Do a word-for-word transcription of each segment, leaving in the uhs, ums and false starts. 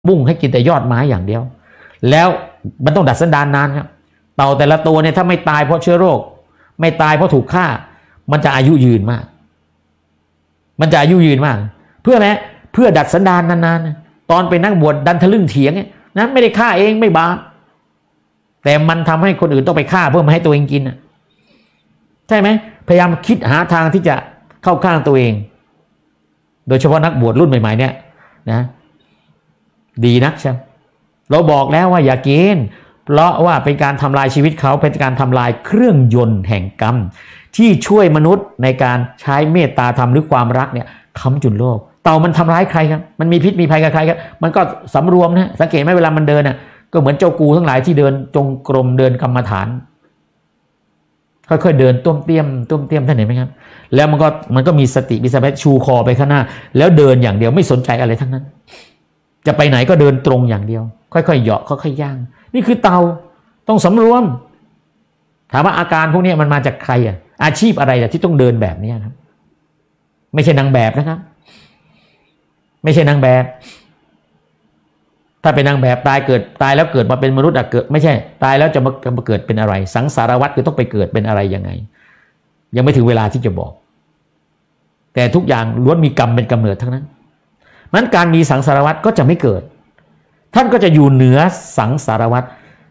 บุ้งให้กินแต่ยอดไม้อย่างเดียวแล้วมันต้องดัดสันดานนานครับเต่าแต่ละตัวเนี่ยถ้าไม่ตายเพราะเชื้อโรคไม่ตายเพราะถูกฆ่ามันจะอายุยืนมากมันจะอายุยืนมากเพื่ออะไรเพื่อดัดสันดานนานๆตอนเป็นนักบวชดันทะลึ่งเถียงเนี่ยนะไม่ได้ฆ่าเองไม่บาปแต่มันทำให้คนอื่นต้องไปฆ่าเพื่อมาให้ตัวเองกินใช่ไหมพยายามคิดหาทางที่จะเข้าข้างตัวเองโดยเฉพาะนักบวชรุ่นใหม่ๆเนี่ยนะดีนักใช่เราบอกแล้วว่าอย่ากินเพราะว่าเป็นการทำลายชีวิตเขาเป็นการทำลายเครื่องยนต์แห่งกรรมที่ช่วยมนุษย์ในการใช้เมตตาธรรมหรือความรักเนี่ยค้ำจุนโลกเต่ามันทำร้ายใครครับมันมีพิษมีภัยกับใครครับมันก็สำรวมนะสังเกตไหมเวลามันเดินน่ะก็เหมือนเจ้ากูทั้งหลายที่เดินจงกรมเดินกรรมฐานค่อยๆเดินต้มเตี้ยมต้มเตี้ยมท่านเห็นไหมครับแล้วมันก็มันก็มีสติมีสมาธิชูคอไปข้างหน้าแล้วเดินอย่างเดียวไม่สนใจอะไรทั้งนั้นจะไปไหนก็เดินตรงอย่างเดียวค่อยๆเหาะค่อยๆย่างนี่คือเต่าต้องสำรวมถามว่าอาการพวกนี้มันมาจากใครอ่ะอาชีพอะไรอ่ะที่ต้องเดินแบบนี้ครับไม่ใช่นางแบบนะครับไม่ใช่นางแบบถ้าเป็นนางแบบตายเกิดตายแล้วเกิดมาเป็นมนุษย์อ่ะเกิดไม่ใช่ตายแล้วจะมาเกิดเป็นอะไรสังสารวัฏคือต้องไปเกิดเป็นอะไรยังไงยังไม่ถึงเวลาที่จะบอกแต่ทุกอย่างล้วนมีกรรมเป็นกำเนิดทั้งนั้นนั้นการมีสังสารวัฏก็จะไม่เกิดท่านก็จะอยู่เหนือสังสารวัฏ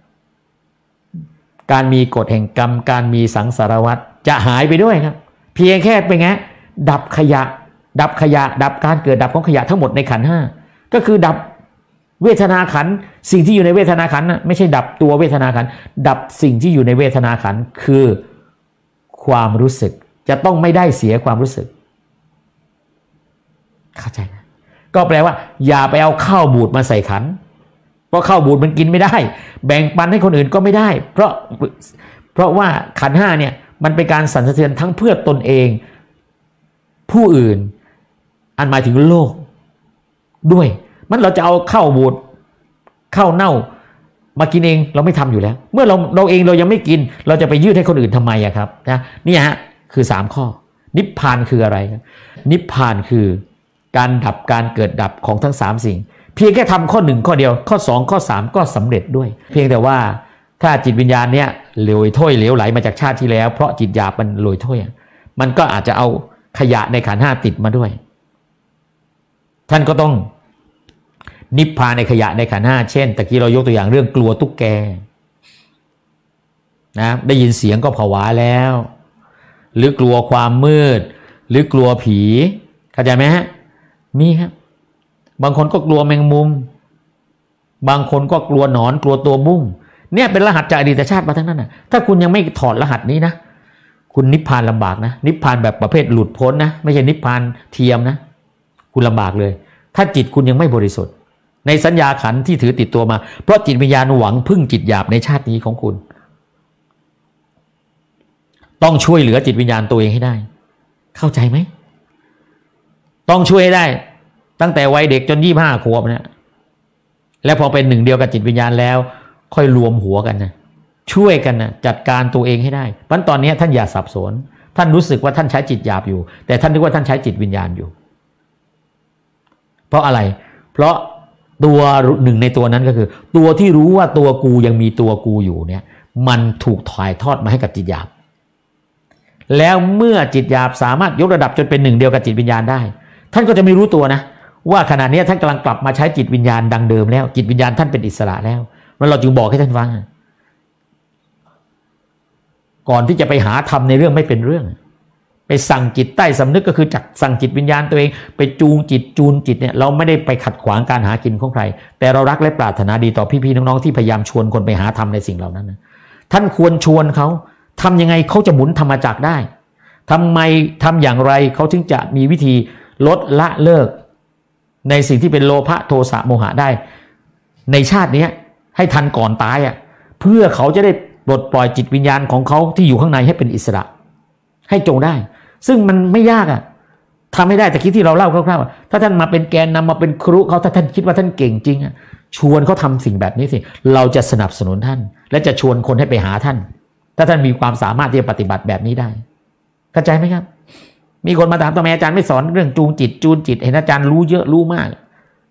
การมีกฎแห่งกรรมการมีสังสารวัฏจะหายไปด้วยครับเพียงแค่เป็นไงดับขยะดับขยะดับการเกิดดับของขยะทั้งหมดในขันธ์ห้าก็คือดับเวทนาขันธ์สิ่งที่อยู่ในเวทนาขันธ์นะไม่ใช่ดับตัวเวทนาขันธ์ดับสิ่งที่อยู่ในเวทนาขันธ์คือความรู้สึกจะต้องไม่ได้เสียความรู้สึกเข้าใจไหมก็แปลว่าอย่าไปเอาข้าวบูดมาใส่ขันเพราะข้าวบูดมันกินไม่ได้แบ่งปันให้คนอื่นก็ไม่ได้เพราะเพราะว่าขันธ์ห้าเนี่ยมันเป็นการสั่นสะเทือนทั้งเพื่อตนเองผู้อื่นอันหมายถึงโลกด้วยมันเราจะเอาข้าวบูดข้าวเน่ามากินเองเราไม่ทำอยู่แล้วเมื่อเราเราเองเรายังไม่กินเราจะไปยืดให้คนอื่นทำไมอะครับนะนี่ฮะคือสามข้อนิพพานคืออะไรครับนิพพานคือการดับการเกิดดับของทั้งสามสิ่งเพียงแค่ทำข้อหนึ่งข้อเดียวข้อสองข้อสามก็สำเร็จด้วยเพียงแต่ว่าถ้าจิตวิญญาณเนี้ยเหลวถ้วยเหลวไหลมาจากชาติที่แล้วเพราะจิตหยาบมันโรยถ้วยมันก็อาจจะเอาขยะในขันธ์ห้าติดมาด้วยท่านก็ต้องนิพพานในขยะในขันธ์ห้าเช่นตะกี้เรายกตัวอย่างเรื่องกลัวตุ๊กแกนะได้ยินเสียงก็ผวาแล้วหรือกลัวความมืดหรือกลัวผีเข้าใจไหมฮะมีครับบางคนก็กลัวแมงมุมบางคนก็กลัวหนอนกลัวตัวบุ้งเนี่ยเป็นรหัสจากอดีตชาติมาทั้งนั้นนะถ้าคุณยังไม่ถอดรหัสนี้นะคุณนิพพานลำบากนะนิพพานแบบประเภทหลุดพ้นนะไม่ใช่นิพพานเทียมนะคุณลำบากเลยถ้าจิตคุณยังไม่บริสุทธิ์ในสัญญาขันธ์ที่ถือติดตัวมาเพราะจิตวิญญาณหวังพึ่งจิตหยาบในชาตินี้ของคุณต้องช่วยเหลือจิตวิญญาณตัวเองให้ได้เข้าใจไหมต้องช่วยให้ได้ตั้งแต่วัยเด็กจนยี่สิบห้าขวบเนี่ยแล้วพอเป็นหนึ่งเดียวกับจิตวิญญาณแล้วค่อยรวมหัวกันนะช่วยกันนะจัดการตัวเองให้ได้เพราะตอนนี้ท่านอย่าสับสนท่านรู้สึกว่าท่านใช้จิตหยาบอยู่แต่ท่านนึกว่าท่านใช้จิตวิญญาณอยู่เพราะอะไรเพราะตัวหนึ่งในตัวนั้นก็คือตัวที่รู้ว่าตัวกูยังมีตัวกูอยู่เนี่ยมันถูกถ่ายทอดมาให้กับจิตหยาบแล้วเมื่อจิตหยาบสามารถยกระดับจนเป็นหนึ่งเดียวกับจิตวิญญาณได้ท่านก็จะไม่รู้ตัวนะว่าขณะนี้ท่านกำลังกลับมาใช้จิตวิญญาณดังเดิมแล้วจิตวิญญาณท่านเป็นอิสระแล้วแล้วเราจึงบอกให้ท่านฟังก่อนที่จะไปหาธรรมในเรื่องไม่เป็นเรื่องไปสั่งจิตใต้สำนึกก็คือจักสั่งจิตวิญญาณตัวเองไปจูงจิตจูนจิตเนี่ยเราไม่ได้ไปขัดขวางการหากินของใครแต่เรารักและปรารถนาดีต่อพี่ๆน้องๆที่พยายามชวนคนไปหาธรรมในสิ่งเหล่านั้นนะท่านควรชวนเขาทำยังไงเขาจะหมุนธรรมจักรได้ทำไมทำอย่างไรเขาถึงจะมีวิธีลดละเลิกในสิ่งที่เป็นโลภะโทสะโมหะได้ในชาตินี้ให้ทันก่อนตายอ่ะเพื่อเขาจะได้ปลดปล่อยจิตวิญญาณของเขาที่อยู่ข้างในให้เป็นอิสระให้จงได้ซึ่งมันไม่ยากอ่ะทำไม่ได้แต่คิดที่เราเล่าคร่าวๆถ้าท่านมาเป็นแกนนำมาเป็นครุเขาถ้าท่านคิดว่าท่านเก่งจริงอ่ะชวนเขาทำสิ่งแบบนี้สิเราจะสนับสนุนท่านและจะชวนคนให้ไปหาท่านถ้าท่านมีความสามารถที่จะปฏิบัติแบบนี้ได้เข้าใจไหมครับมีคนมาถามทำไมอาจารย์ไม่สอนเรื่องจูงจิตจูนจิตเห็นอาจารย์รู้เยอะรู้มาก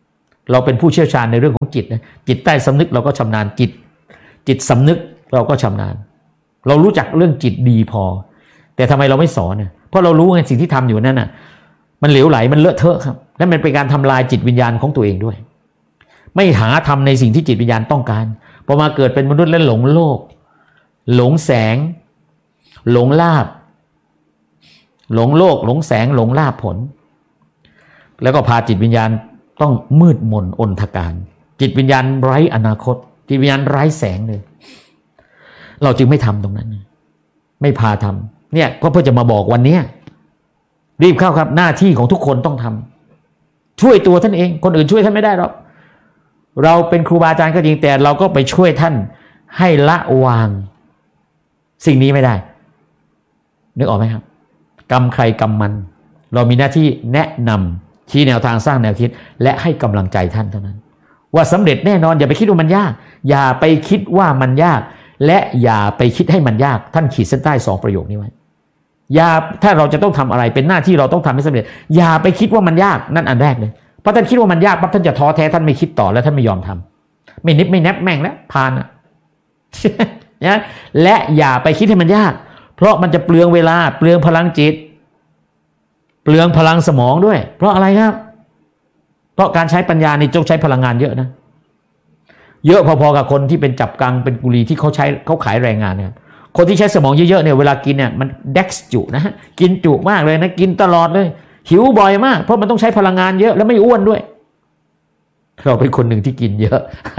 เราเป็นผู้เชี่ยวชาญในเรื่องของจิตนะจิตใต้สำนึกเราก็ชำนาญจิตจิตสำนึกเราก็ชำนาญเรารู้จักเรื่องจิตดีพอแต่ทำไมเราไม่สอนเนี่ยเพราะเรารู้ไงสิ่งที่ทำอยู่นั่นน่ะมันเหลวไหลมันเลอะเทอะครับและมันเป็นการทำลายจิตวิญญาณของตัวเองด้วยไม่หาทำในสิ่งที่จิตวิญญาณต้องการพอมาเกิดเป็นมนุษย์แล้วหลงโลกหลงแสงหลงลาภหลงโลกหลงแสงหลงลาภผลแล้วก็พาจิตวิญญาณต้องมืดมนอนทการจิตวิญญาณไร้อนาคตจิตวิญญาณไร้แสงเลยเราจึงไม่ทำตรงนั้นไม่พาทำเนี่ยก็เพื่อจะมาบอกวันนี้รีบเข้าครับหน้าที่ของทุกคนต้องทำช่วยตัวท่านเองคนอื่นช่วยท่านไม่ได้หรอกเราเป็นครูบาอาจารย์ก็จริงแต่เราก็ไปช่วยท่านให้ละวางสิ่งนี้ไม่ได้นึกออกไหมครับกรรมใครกรรมมันเรามีหน้าที่แนะนำชี้แนวทางสร้างแนวคิดและให้กำลังใจท่านเท่านั้นว่าสำเร็จแน่นอนอย่าไปคิดว่ามันยากอย่าไปคิดว่ามันยากและอย่าไปคิดให้มันยากท่านขีดเส้นใต้สองประโยคนี้ไว้อย่าถ้าเราจะต้องทำอะไรเป็นหน้าที่เราต้องทำให้สำเร็จอย่าไปคิดว่ามันยากนั่นอันแรกเลยเพราะท่านคิดว่ามันยากปั๊บท่านจะท้อแท้ท่านไม่คิดต่อแล้วท่านไม่ยอมทำไม่นิบไม่แนบแม่งแล้วผ่านอ่ะ นะและอย่าไปคิดให้มันยากเพราะมันจะเปลืองเวลาเปลืองพลังจิตเปลืองพลังสมองด้วยเพราะอะไรครับเพราะการใช้ปัญญานี่ต้องใช้พลังงานเยอะนะเยอะพอๆกับคนที่เป็นจับกังเป็นกุลีที่เขาใช้เขาขายแรงงานเนี่ยคนที่ใช้สมองเยอะๆเนี่ยเวลากินเนี่ยมันเด็กซ์จุนะฮะกินจุมากเลยนะกินตลอดเลยหิวบ่อยมากเพราะมันต้องใช้พลังงานเยอะแล้วไม่อ้วนด้วยเราเป็นคนหนึ่งที่กินเยอะ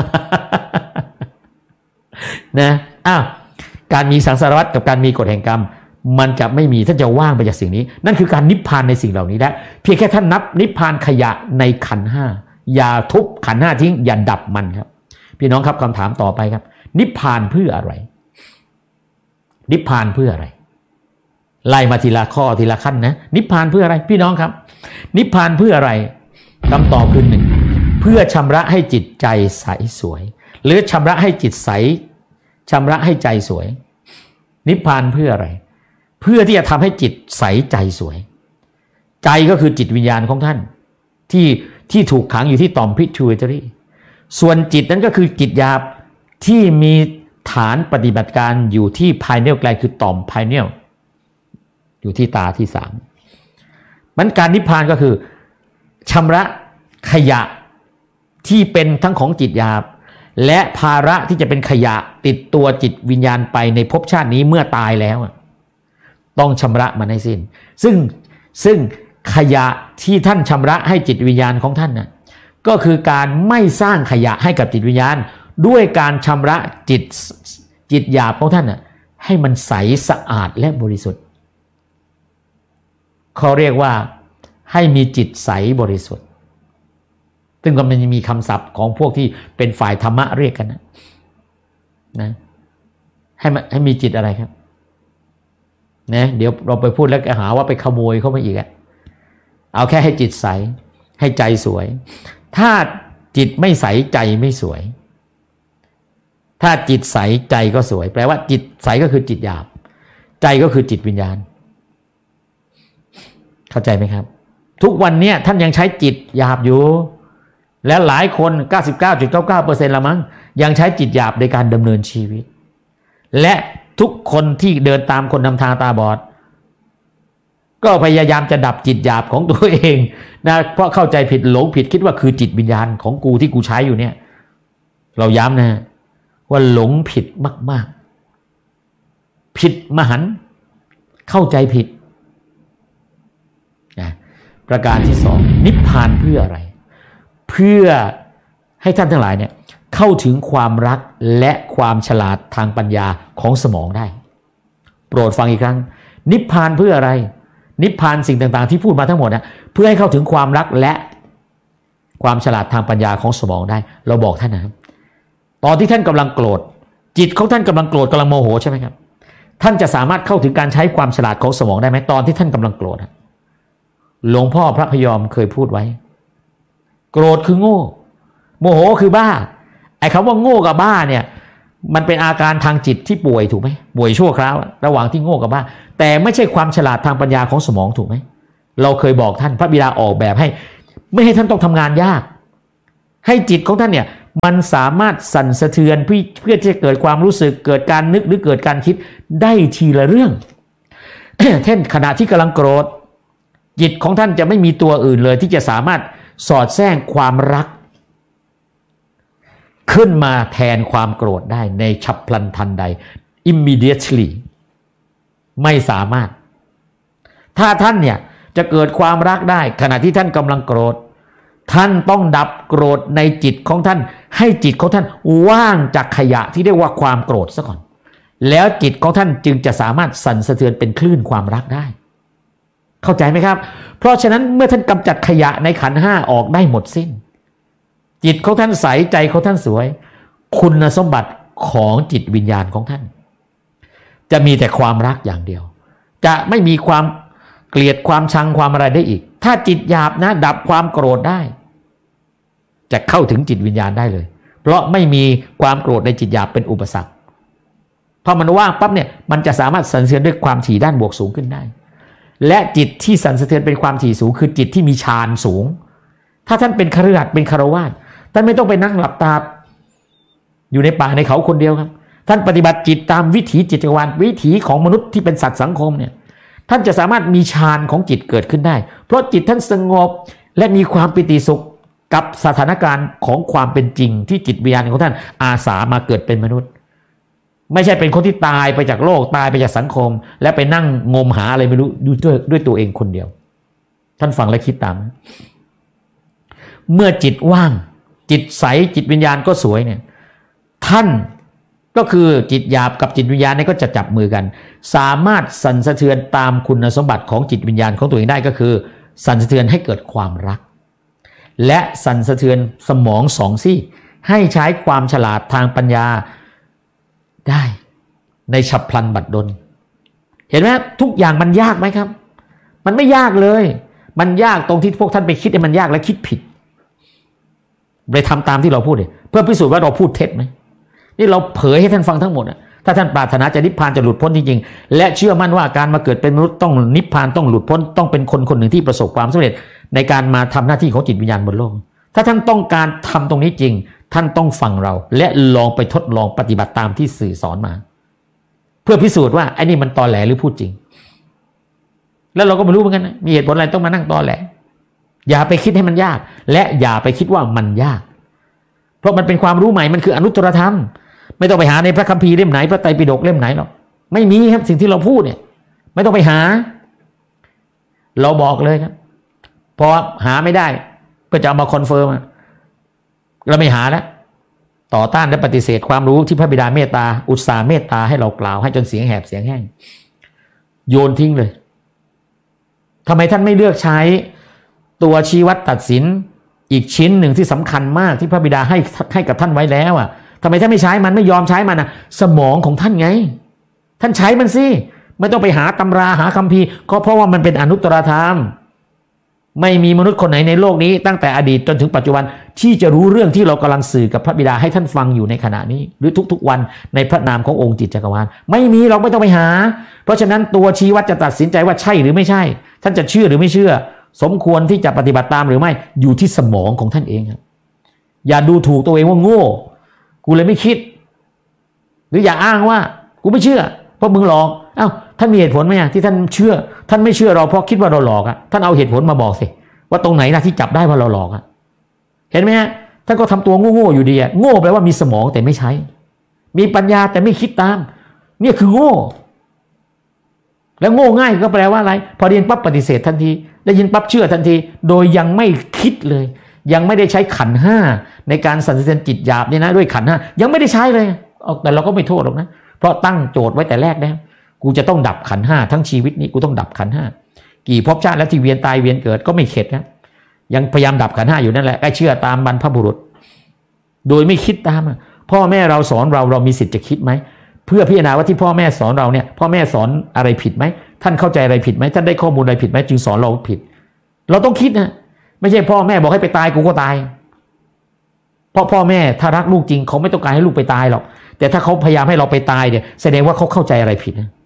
นะอ้าวการมีสังสารวัฏกับการมีกฎแห่งกรรมมันจะไม่มีท่านจะว่างไปจากสิ่งนี้นั่นคือการนิพพานในสิ่งเหล่านี้ได้เพียงแค่ท่านนับนิพพานขยะในขันธ์ห้าอย่าทุบขันธ์ห้าทิ้งอย่าดับมันครับพี่น้องครับคำถามต่อไปครับนิพพานเพื่ออะไรนิพพานเพื่ออะไรไล่มาทีละข้อทีละขั้นนะนิพพานเพื่ออะไรพี่น้องครับนิพพานเพื่ออะไรคำตอบคือหนึ่งเพื่อชำระให้จิตใจใสสวยหรือชำระให้จิตใสชำระให้ใจสวยนิพพานเพื่ออะไรเพื่อที่จะทำให้จิตใสใจสวยใจก็คือจิตวิญญาณของท่านที่ที่ถูกขังอยู่ที่ต่อม pituitary ส่วนจิตนั้นก็คือจิตหยาบที่มีฐานปฏิบัติการอยู่ที่ pineal gland คือต่อม pineal อยู่ที่ตาที่สามมันการนิพพานก็คือชำระขยะที่เป็นทั้งของจิตหยาบและภาระที่จะเป็นขยะติดตัวจิตวิญญาณไปในภพชาตินี้เมื่อตายแล้วต้องชำระมันให้สิ้นซึ่งซึ่งขยะที่ท่านชำระให้จิตวิญญาณของท่านน่ะก็คือการไม่สร้างขยะให้กับจิตวิญญาณด้วยการชำระจิตจิตหยาบของท่านน่ะให้มันใสสะอาดและบริสุทธิ์เขาเรียกว่าให้มีจิตใสบริสุทธิ์ซึ่งก็มันมีคำศัพท์ของพวกที่เป็นฝ่ายธรรมะเรียกกันนะนะให้มันให้มีจิตอะไรครับนะเดี๋ยวเราไปพูดแล้วก็หาว่าไปขโมยเข้ามาอีกอะเอาแค่ให้จิตใสให้ใจสวยถ้าจิตไม่ใสใจไม่สวยถ้าจิตใสใจก็สวยแปลว่าจิตใสก็คือจิตหยาบใจก็คือจิตวิญญาณเข้าใจไหมครับทุกวันนี้ท่านยังใช้จิตหยาบอยู่และหลายคน เก้าสิบเก้าจุดเก้าเก้าเปอร์เซ็นต์ ละมั้งยังใช้จิตหยาบในการดำเนินชีวิตและทุกคนที่เดินตามคนนำทางตาบอดก็พยายามจะดับจิตหยาบของตัวเองนะเพราะเข้าใจผิดหลงผิดคิดว่าคือจิตวิญญาณของกูที่กูใช้อยู่เนี่ยเราย้ำนะว่าหลงผิดมากๆผิดมหันต์เข้าใจผิดนะประการที่สองนิพพานเพื่ออะไรเพื่อให้ท่านทั้งหลายเนี่ยเข้าถึงความรักและความฉลาดทางปัญญาของสมองได้โปรดฟังอีกครั้งนิพพานเพื่ออะไรนิพพานสิ่งต่างๆที่พูดมาทั้งหมดนะเพื่อให้เข้าถึงความรักและความฉลาดทางปัญญาของสมองได้เราบอกท่านนะครับตอนที่ท่านกำลังโกรธจิตของท่านกำลังโกรธกำลังโมโหใช่ไหมครับท่านจะสามารถเข้าถึงการใช้ความฉลาดของสมองได้ไหมตอนที่ท่านกำลังโกรธหลวงพ่อพระพยอมเคยพูดไว้โกรธคือโง่โมโหคือบ้าไอ้คำว่าโง่กับบ้าเนี่ยมันเป็นอาการทางจิตที่ป่วยถูกไหมป่วยชั่วคราวระหว่างที่โง่กับบ้าแต่ไม่ใช่ความฉลาดทางปัญญาของสมองถูกไหมเราเคยบอกท่านพระบิดาออกแบบให้ไม่ให้ท่านต้องทำงานยากให้จิตของท่านเนี่ยมันสามารถสั่นสะเทือนเพื่อที่จะเกิดความรู้สึกเกิดการนึกหรือเกิดการคิดได้ทีละเรื่อง เช่นขณะที่กำลังโกรธจิตของท่านจะไม่มีตัวอื่นเลยที่จะสามารถสอดแทรกความรักขึ้นมาแทนความโกรธได้ในฉับพลันทันใด immediately ไม่สามารถถ้าท่านเนี่ยจะเกิดความรักได้ขณะที่ท่านกำลังโกรธท่านต้องดับโกรธในจิตของท่านให้จิตของท่านว่างจากขยะที่เรียกว่าความโกรธซะก่อนแล้วจิตของท่านจึงจะสามารถสั่นสะเทือนเป็นคลื่นความรักได้เข้าใจไหมครับเพราะฉะนั้นเมื่อท่านกำจัดขยะในขันธ์ห้าออกได้หมดสิ้นจิตของท่านใสใจของท่านสวยคุณสมบัติของจิตวิญญาณของท่านจะมีแต่ความรักอย่างเดียวจะไม่มีความเกลียดความชังความอะไรได้อีกถ้าจิตหยาบนะดับความโกรธได้จะเข้าถึงจิตวิญญาณได้เลยเพราะไม่มีความโกรธในจิตหยาบเป็นอุปสรรคพอมันว่างปั๊บเนี่ยมันจะสามารถสั่นสะเทือนด้วยความถี่ด้านบวกสูงขึ้นได้และจิตที่สั่นสะเทือนเป็นความถี่สูงคือจิตที่มีฌานสูงถ้าท่านเป็นคฤหัสถ์เป็นคฤหัสถ์ท่านไม่ต้องไปนั่งหลับตาอยู่ในป่าในเขาคนเดียวครับท่านปฏิบัติจิตตามวิถีจิตจักรวาลวิถีของมนุษย์ที่เป็นสัตว์สังคมเนี่ยท่านจะสามารถมีฌานของจิตเกิดขึ้นได้เพราะจิตท่านสงบและมีความปิติสุขกับสถานการณ์ของความเป็นจริงที่จิตวิญญาณของท่านอาสามาเกิดเป็นมนุษย์ไม่ใช่เป็นคนที่ตายไปจากโลกตายไปจากสังคมและไปนั่งงมหาอะไรไม่รู้ด้วยด้วยตัวเองคนเดียวท่านฟังและคิดตามเมื่อจิตว่างจิตใสจิตวิญญาณก็สวยเนี่ยท่านก็คือจิตหยาบกับจิตวิญญาณนี่ก็จะจับมือกันสามารถสั่นสะเทือนตามคุณสมบัติของจิตวิญญาณของตัวเองได้ก็คือสั่นสะเทือนให้เกิดความรักและสั่นสะเทือนสมองสองซี่ให้ใช้ความฉลาดทางปัญญาได้ในฉับพลันบัดดลเห็นไหมทุกอย่างมันยากไหมครับมันไม่ยากเลยมันยากตรงที่พวกท่านไปคิดให้มันยากและคิดผิดไปทำตามที่เราพูดเลยเพื่อพิสูจน์ว่าเราพูดเท็จไหมนี่เราเผยให้ท่านฟังทั้งหมดอะถ้าท่านปรารถนาจะนิพพานจะหลุดพ้นจริงๆและเชื่อมั่นว่าการมาเกิดเป็นมนุษย์ต้องนิพพานต้องหลุดพ้นต้องเป็นคนคนหนึ่งที่ประสบความสำเร็จในการมาทำหน้าที่ของจิตวิญญาณบนโลกถ้าท่านต้องการทำตรงนี้จริงท่านต้องฟังเราและลองไปทดลองปฏิบัติตามที่สื่อสอนมาเพื่อพิสูจน์ว่าไอ้นี่มันตอแหลหรือพูดจริงแล้วเราก็ไม่รู้เหมือนกันนะมีเหตุผลอะไรต้องมานั่งตอแหลอย่าไปคิดให้มันยากและอย่าไปคิดว่ามันยากเพราะมันเป็นความรู้ใหม่มันคืออนุตตรธรรมไม่ต้องไปหาในพระคัมภีร์เล่มไหนพระไตรปิฎกเล่มไหนหรอกไม่มีครับสิ่งที่เราพูดเนี่ยไม่ต้องไปหาเราบอกเลยครับพอหาไม่ได้ก็จะเอามาคอนเฟิร์มเราไม่หาแล้วต่อต้านและปฏิเสธความรู้ที่พระบิดาเมตตาอุตส่าห์เมตตาให้เรากล่าวให้จนเสียงแหบเสียงแห้งโยนทิ้งเลยทำไมท่านไม่เลือกใช้ตัวชี้วัดตัดสินอีกชิ้นหนึ่งที่สำคัญมากที่พระบิดาให้ให้กับท่านไว้แล้วอ่ะทำไมท่านไม่ใช้มันไม่ยอมใช้มันอ่ะสมองของท่านไงท่านใช้มันสิไม่ต้องไปหาตำราหาคัมภีร์ก็เพราะว่ามันเป็นอนุตตรธรรมไม่มีมนุษย์คนไหนในโลกนี้ตั้งแต่อดีตจนถึงปัจจุบันที่จะรู้เรื่องที่เรากำลังสื่อกับพระบิดาให้ท่านฟังอยู่ในขณะนี้หรือทุกๆวันในพระนามขององค์จิตจักรวาลไม่มีเราไม่ต้องไปหาเพราะฉะนั้นตัวชี้วัดจะตัดสินใจว่าใช่หรือไม่ใช่ท่านจะเชื่อหรือไม่เชื่อสมควรที่จะปฏิบัติตามหรือไม่อยู่ที่สมองของท่านเองครับอย่าดูถูกตัวเองว่าโง่กูเลยไม่คิดหรืออย่าอ้างว่ากูไม่เชื่อเพราะมึงหลอกอ้าวท่านมีเหตุผลไหมที่ท่านเชื่อท่านไม่เชื่อเราเพราะคิดว่าเราหลอกอ่ะท่านเอาเหตุผลมาบอกสิว่าตรงไหนนะที่จับได้ว่าเราหลอกอ่ะเห็นไหมฮะท่านก็ทำตัวโง่ๆอยู่ดีอ่ะโง่แปลว่ามีสมองแต่ไม่ใช้มีปัญญาแต่ไม่คิดตามเนี่ยคือโง่แล้วโง่ง่ายก็แปลว่าอะไรพอเรียนปั๊บปฏิเสธทันทีได้ยินปั๊บเชื่อทันทีโดยยังไม่คิดเลยยังไม่ได้ใช้ขันธ์ห้าในการสั่นสะเทือนจิตหยาบเนี่ยนะด้วยขันธ์ห้ายังไม่ได้ใช้เลยแต่เราก็ไม่โทษหรอกนะเพราะตั้งโจทย์ไว้แต่แรกแล้วกูจะต้องดับขันธ์ห้าทั้งชีวิตนี้กูต้องดับขันธ์ห้ากี่ภพชาติแล้วที่เวียนตายเวียนเกิดก็ไม่เข็ดนะยังพยายามดับขันธ์ห้าอยู่นั่นแหละใกล้เชื่อตามบรรพบุรุษโดยไม่คิดตามพ่อแม่เราสอนเราเรามีสิทธิ์จะคิดไหมเพื่อพิจารณาว่าที่พ่อแม่สอนเราเนี่ยพ่อแม่สอนอะไรผิดไหมท่านเข้าใจอะไรผิดไหมท่านได้ข้อมูลอะไรผิดไหมจึงสอนเราผิดเราต้องคิดนะไม่ใช่พ่อแม่บอกให้ไปตายกูก็ตายเพราะพ่อแม่ถ้ารักลูกจริงเขาไม่ต้องการให้ลูกไปตายหรอกแต่ถ้าเขาพยายามให้เราไปตายเนี่ยแสดงว่าเขาเข้าใจอะไรผิดนะ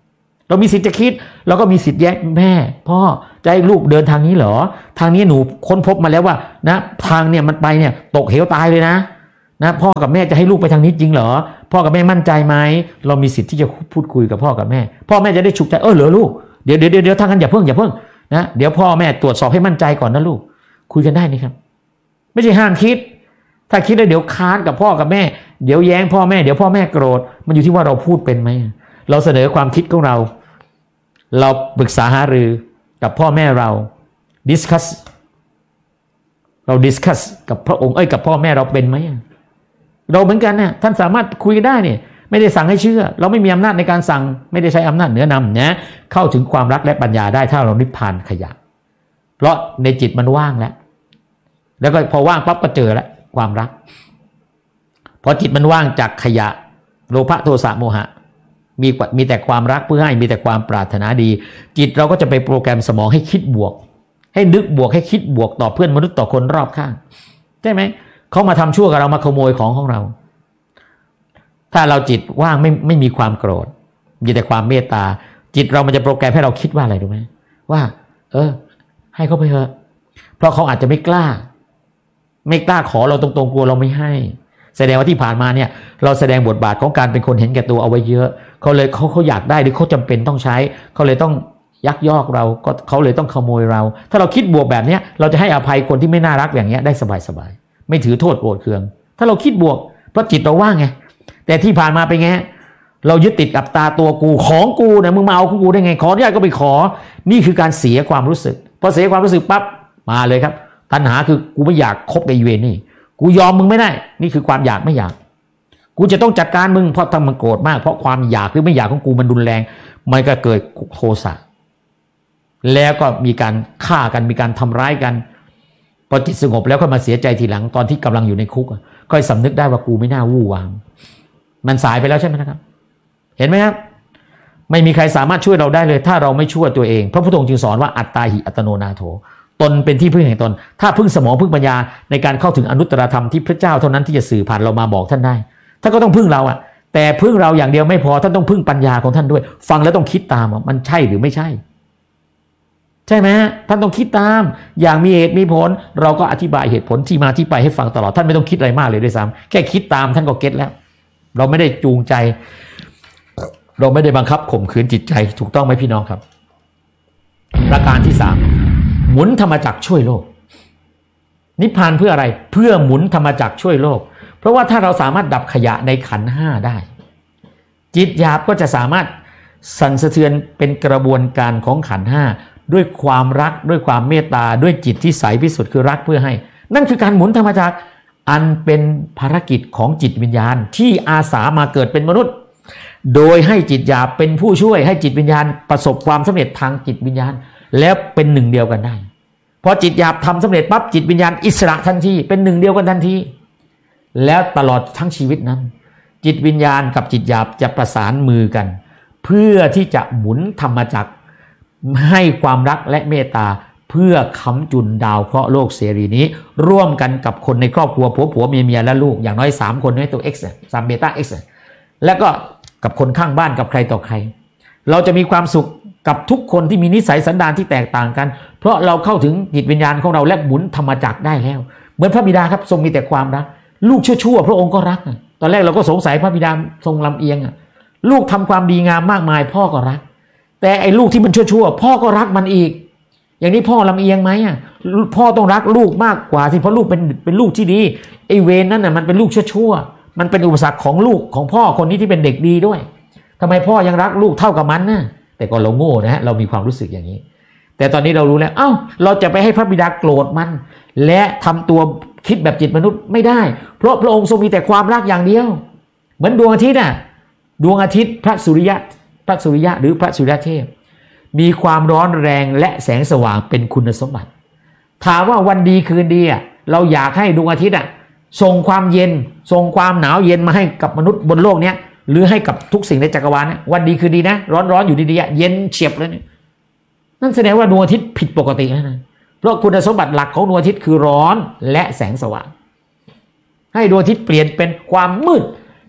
เรามีสิทธิ์จะคิดเราก็มีสิทธิ์แย้งแม่พ่อจะให้ลูกเดินทางนี้เหรอทางนี้หนูค้นพบมาแล้วว่านะทางเนี่ยมันไปเนี่ยตกเหวตายเลยนะนะพ่อกับแม่จะให้ลูกไปทางนี้จริงเหรอพ่อกับแม่มั่นใจไหมเรามีสิทธิ์ที่จะพูดคุยกับพ่อกับแม่พ่อแม่จะได้ฉุกใจเออเหรอลูกเดี๋ยวเดี๋ยวเดี๋ยวทางนั้นอย่าเพิ่งอย่าเพิ่งนะเดี๋ยวพ่อแม่ตรวจสอบให้มั่นใจก่อนนะลูกคุยกันได้นี่ครับไม่ใช่ห้ามคิดถ้าคิดแล้วเดี๋ยวค้านกับพ่อกับแม่เดี๋ยวแย้งพ่อแม่เดี๋ยวพ่อแม่โกรธมันอยู่ที่ว่าเราพูดเป็นไหมเราเสนอความคิดของเราเราปรึกษาหารือกับพ่อแม่เรา discuss เรา discuss กับพระองค์เอ้ยกับพ่อแม่เราเป็นไหมเราเหมือนกันเนี่ยท่านสามารถคุยได้เนี่ยไม่ได้สั่งให้เชื่อเราไม่มีอำนาจในการสั่งไม่ได้ใช้อำนาจเหนือนำนะเข้าถึงความรักและปัญญาได้ถ้าเรานิพพานขยะเพราะในจิตมันว่างแล้วแล้วก็พอว่างปั๊บก็เจอแล้วความรักพอจิตมันว่างจากขยะโลภะโทสะโมหะมีมีแต่ความรักเพื่อให้มีแต่ความปรารถนาดีจิตเราก็จะไปโปรแกรมสมองให้คิดบวกให้นึกบวกให้คิดบวกต่อเพื่อนมนุษย์ต่อคนรอบข้างใช่ไหมเขามาทำชั่วกับเรามาขโมยของของเราถ้าเราจิตว่างไม่ไม่มีความโกรธมีแต่ความเมตตาจิตเรามันจะโปรแกรมให้เราคิดว่าอะไรรู้ไหมว่าเออให้เขาไปเถอะเพราะเขาอาจจะไม่กล้าไม่กล้าขอเราตรงๆกลัวเราไม่ให้แสดงว่าที่ผ่านมาเนี่ยเราแสดงบทบาทของการเป็นคนเห็นแก่ตัวเอาไว้เยอะเขาเลยเขาเขาอยากได้หรือเขาจำเป็นต้องใช้เขาเลยต้องยักยอกเราก็เขาเลยต้องขโมยเราถ้าเราคิดบวกแบบนี้เราจะให้อภัยคนที่ไม่น่ารักอย่างเงี้ยได้สบายๆไม่ถือโทษโกรธเคืองถ้าเราคิดบวกเพราะจิตเราว่างไงแต่ที่ผ่านมาเป็นไงเรายึดติดกับตาตัวกูของกูนะมึงมาเอาของกูได้ไงขออนุญาตก็ไปขอนี่คือการเสียความรู้สึกพอเสียความรู้สึกปั๊บมาเลยครับตัณหาคือกูไม่อยากคบกับอีเวนนี่กูยอมมึงไม่ได้นี่คือความอยากไม่อยากกูจะต้องจัดการมึงเพราะทำมันโกรธมากเพราะความอยากหรือไม่อยากของกูมันรุนแรงมันก็เกิดโทสะแล้วก็มีการฆ่ากันมีการทำร้ายกันพอจิตสงบแล้วก็มาเสียใจทีหลังตอนที่กำลังอยู่ในคุกก็สำนึกได้ว่ากูไม่น่าวู่วามมันสายไปแล้วใช่ไหมนะครับเห็นไหมครับไม่มีใครสามารถช่วยเราได้เลยถ้าเราไม่ช่วยตัวเองพระพุทธองค์จึงสอนว่าอัตตาหิอัตโนนาโถตนเป็นที่พึ่งแห่งตนถ้าพึ่งสมองพึ่งปัญญาในการเข้าถึงอนุตตรธรรมที่พระเจ้าเท่านั้นที่จะสื่อผ่านเรามาบอกท่านได้ท่านก็ต้องพึ่งเราอะแต่พึ่งเราอย่างเดียวไม่พอท่านต้องพึ่งปัญญาของท่านด้วยฟังแล้วต้องคิดตามว่ามันใช่หรือไม่ใช่ใช่ไหมท่านต้องคิดตามอย่างมีเหตุมีผลเราก็อธิบายเหตุผลที่มาที่ไปให้ฟังตลอดท่านไม่ต้องคิดอะไรมากเลยด้วยซ้ำแค่คิดตามท่านก็เก็ตแล้วเราไม่ได้จูงใจเราไม่ได้บังคับข่มขืนจิตใจถูกต้องไหมพี่น้องครับประการที่สามหมุนธรรมจักรช่วยโลกนิพพานเพื่ออะไรเพื่อหมุนธรรมจักรช่วยโลกเพราะว่าถ้าเราสามารถดับขยะในขันธ์ห้าได้จิตหยาบก็จะสามารถสั่นสะเทือนเป็นกระบวนการของขันธ์ห้าด้วยความรักด้วยความเมตตาด้วยจิตที่ใสพิสุทธิ์คือรักเพื่อให้นั่นคือการหมุนธรรมจักรอันเป็นภารกิจของจิตวิญญาณที่อาสามาเกิดเป็นมนุษย์โดยให้จิตหยาบเป็นผู้ช่วยให้จิตวิญญาณประสบความสำเร็จทางจิตวิญญาณแล้วเป็นหนึ่งเดียวกันได้พอจิตหยาบทำสำเร็จปั๊บจิตวิญญาณอิสระทันทีเป็นหนึ่งเดียวกันทันทีแล้วตลอดทั้งชีวิตนั้นจิตวิญญาณกับจิตหยาบจะประสานมือกันเพื่อที่จะหมุนธรรมจักรให้ความรักและเมตตาเพื่อค้ำจุนดาวเคราะห์โลกเสรีนี้ร่วมกันกับคนในครอบครัวผัวผัวเมียเมียและลูกอย่างน้อยสามคนให้ตัว X สามเบต้า X แล้วก็กับคนข้างบ้านกับใครต่อใครเราจะมีความสุขกับทุกคนที่มีนิสัยสันดานที่แตกต่างกันเพราะเราเข้าถึงจิตวิญญาณของเราและหมุนธรรมจักรได้แล้วเหมือนพระบิดาครับทรงมีแต่ความรักลูกชั่วๆพระองค์ก็รักตอนแรกเราก็สงสัยพระบิดาทรงลำเอียงลูกทำความดีงามมากมายพ่อก็รักแต่ไอ้ลูกที่มันชั่วๆพ่อก็รักมันอีกอย่างนี้พ่อลำเอียงไหมอ่ะพ่อต้องรักลูกมากกว่าสิเพราะลูกเป็นเป็นลูกที่ดีไอ้เวรนั่นน่ะมันเป็นลูกชั่วๆมันเป็นอุปสรรคของลูกของพ่อคนนี้ที่เป็นเด็กดีด้วยทำไมพ่อยังรักลูกเท่ากับมันน่ะแต่ก็เราโง่นะฮะเรามีความรู้สึกอย่างนี้แต่ตอนนี้เรารู้แล้วเอ้าเราจะไปให้พระบิดาโกรธมันและทำตัวคิดแบบจิตมนุษย์ไม่ได้เพราะพระองค์ทรงมีแต่ความรักอย่างเดียวเหมือนดวงอาทิตย์น่ะดวงอาทิตย์พระสุริยะพระสุริยะหรือพระสุริยเทพมีความร้อนแรงและแสงสว่างเป็นคุณสมบัติถามว่าวันดีคืนดีอ่ะเราอยากให้ดวงอาทิตย์อ่ะส่งความเย็นส่งความหนาวเย็นมาให้กับมนุษย์บนโลกเนี้ยหรือให้กับทุกสิ่งในจักรวาลเนี่ยวันดีคืนดีนะร้อนๆอยู่ดีๆเย็นเฉียบเลยเนี่ยนั่นแสดงว่าดวงอาทิตย์ผิดปกติแล้วนะเพราะคุณสมบัติหลักของดวงอาทิตย์คือร้อนและแสงสว่างให้ดวงอาทิตย์เปลี่ยนเป็นความมืด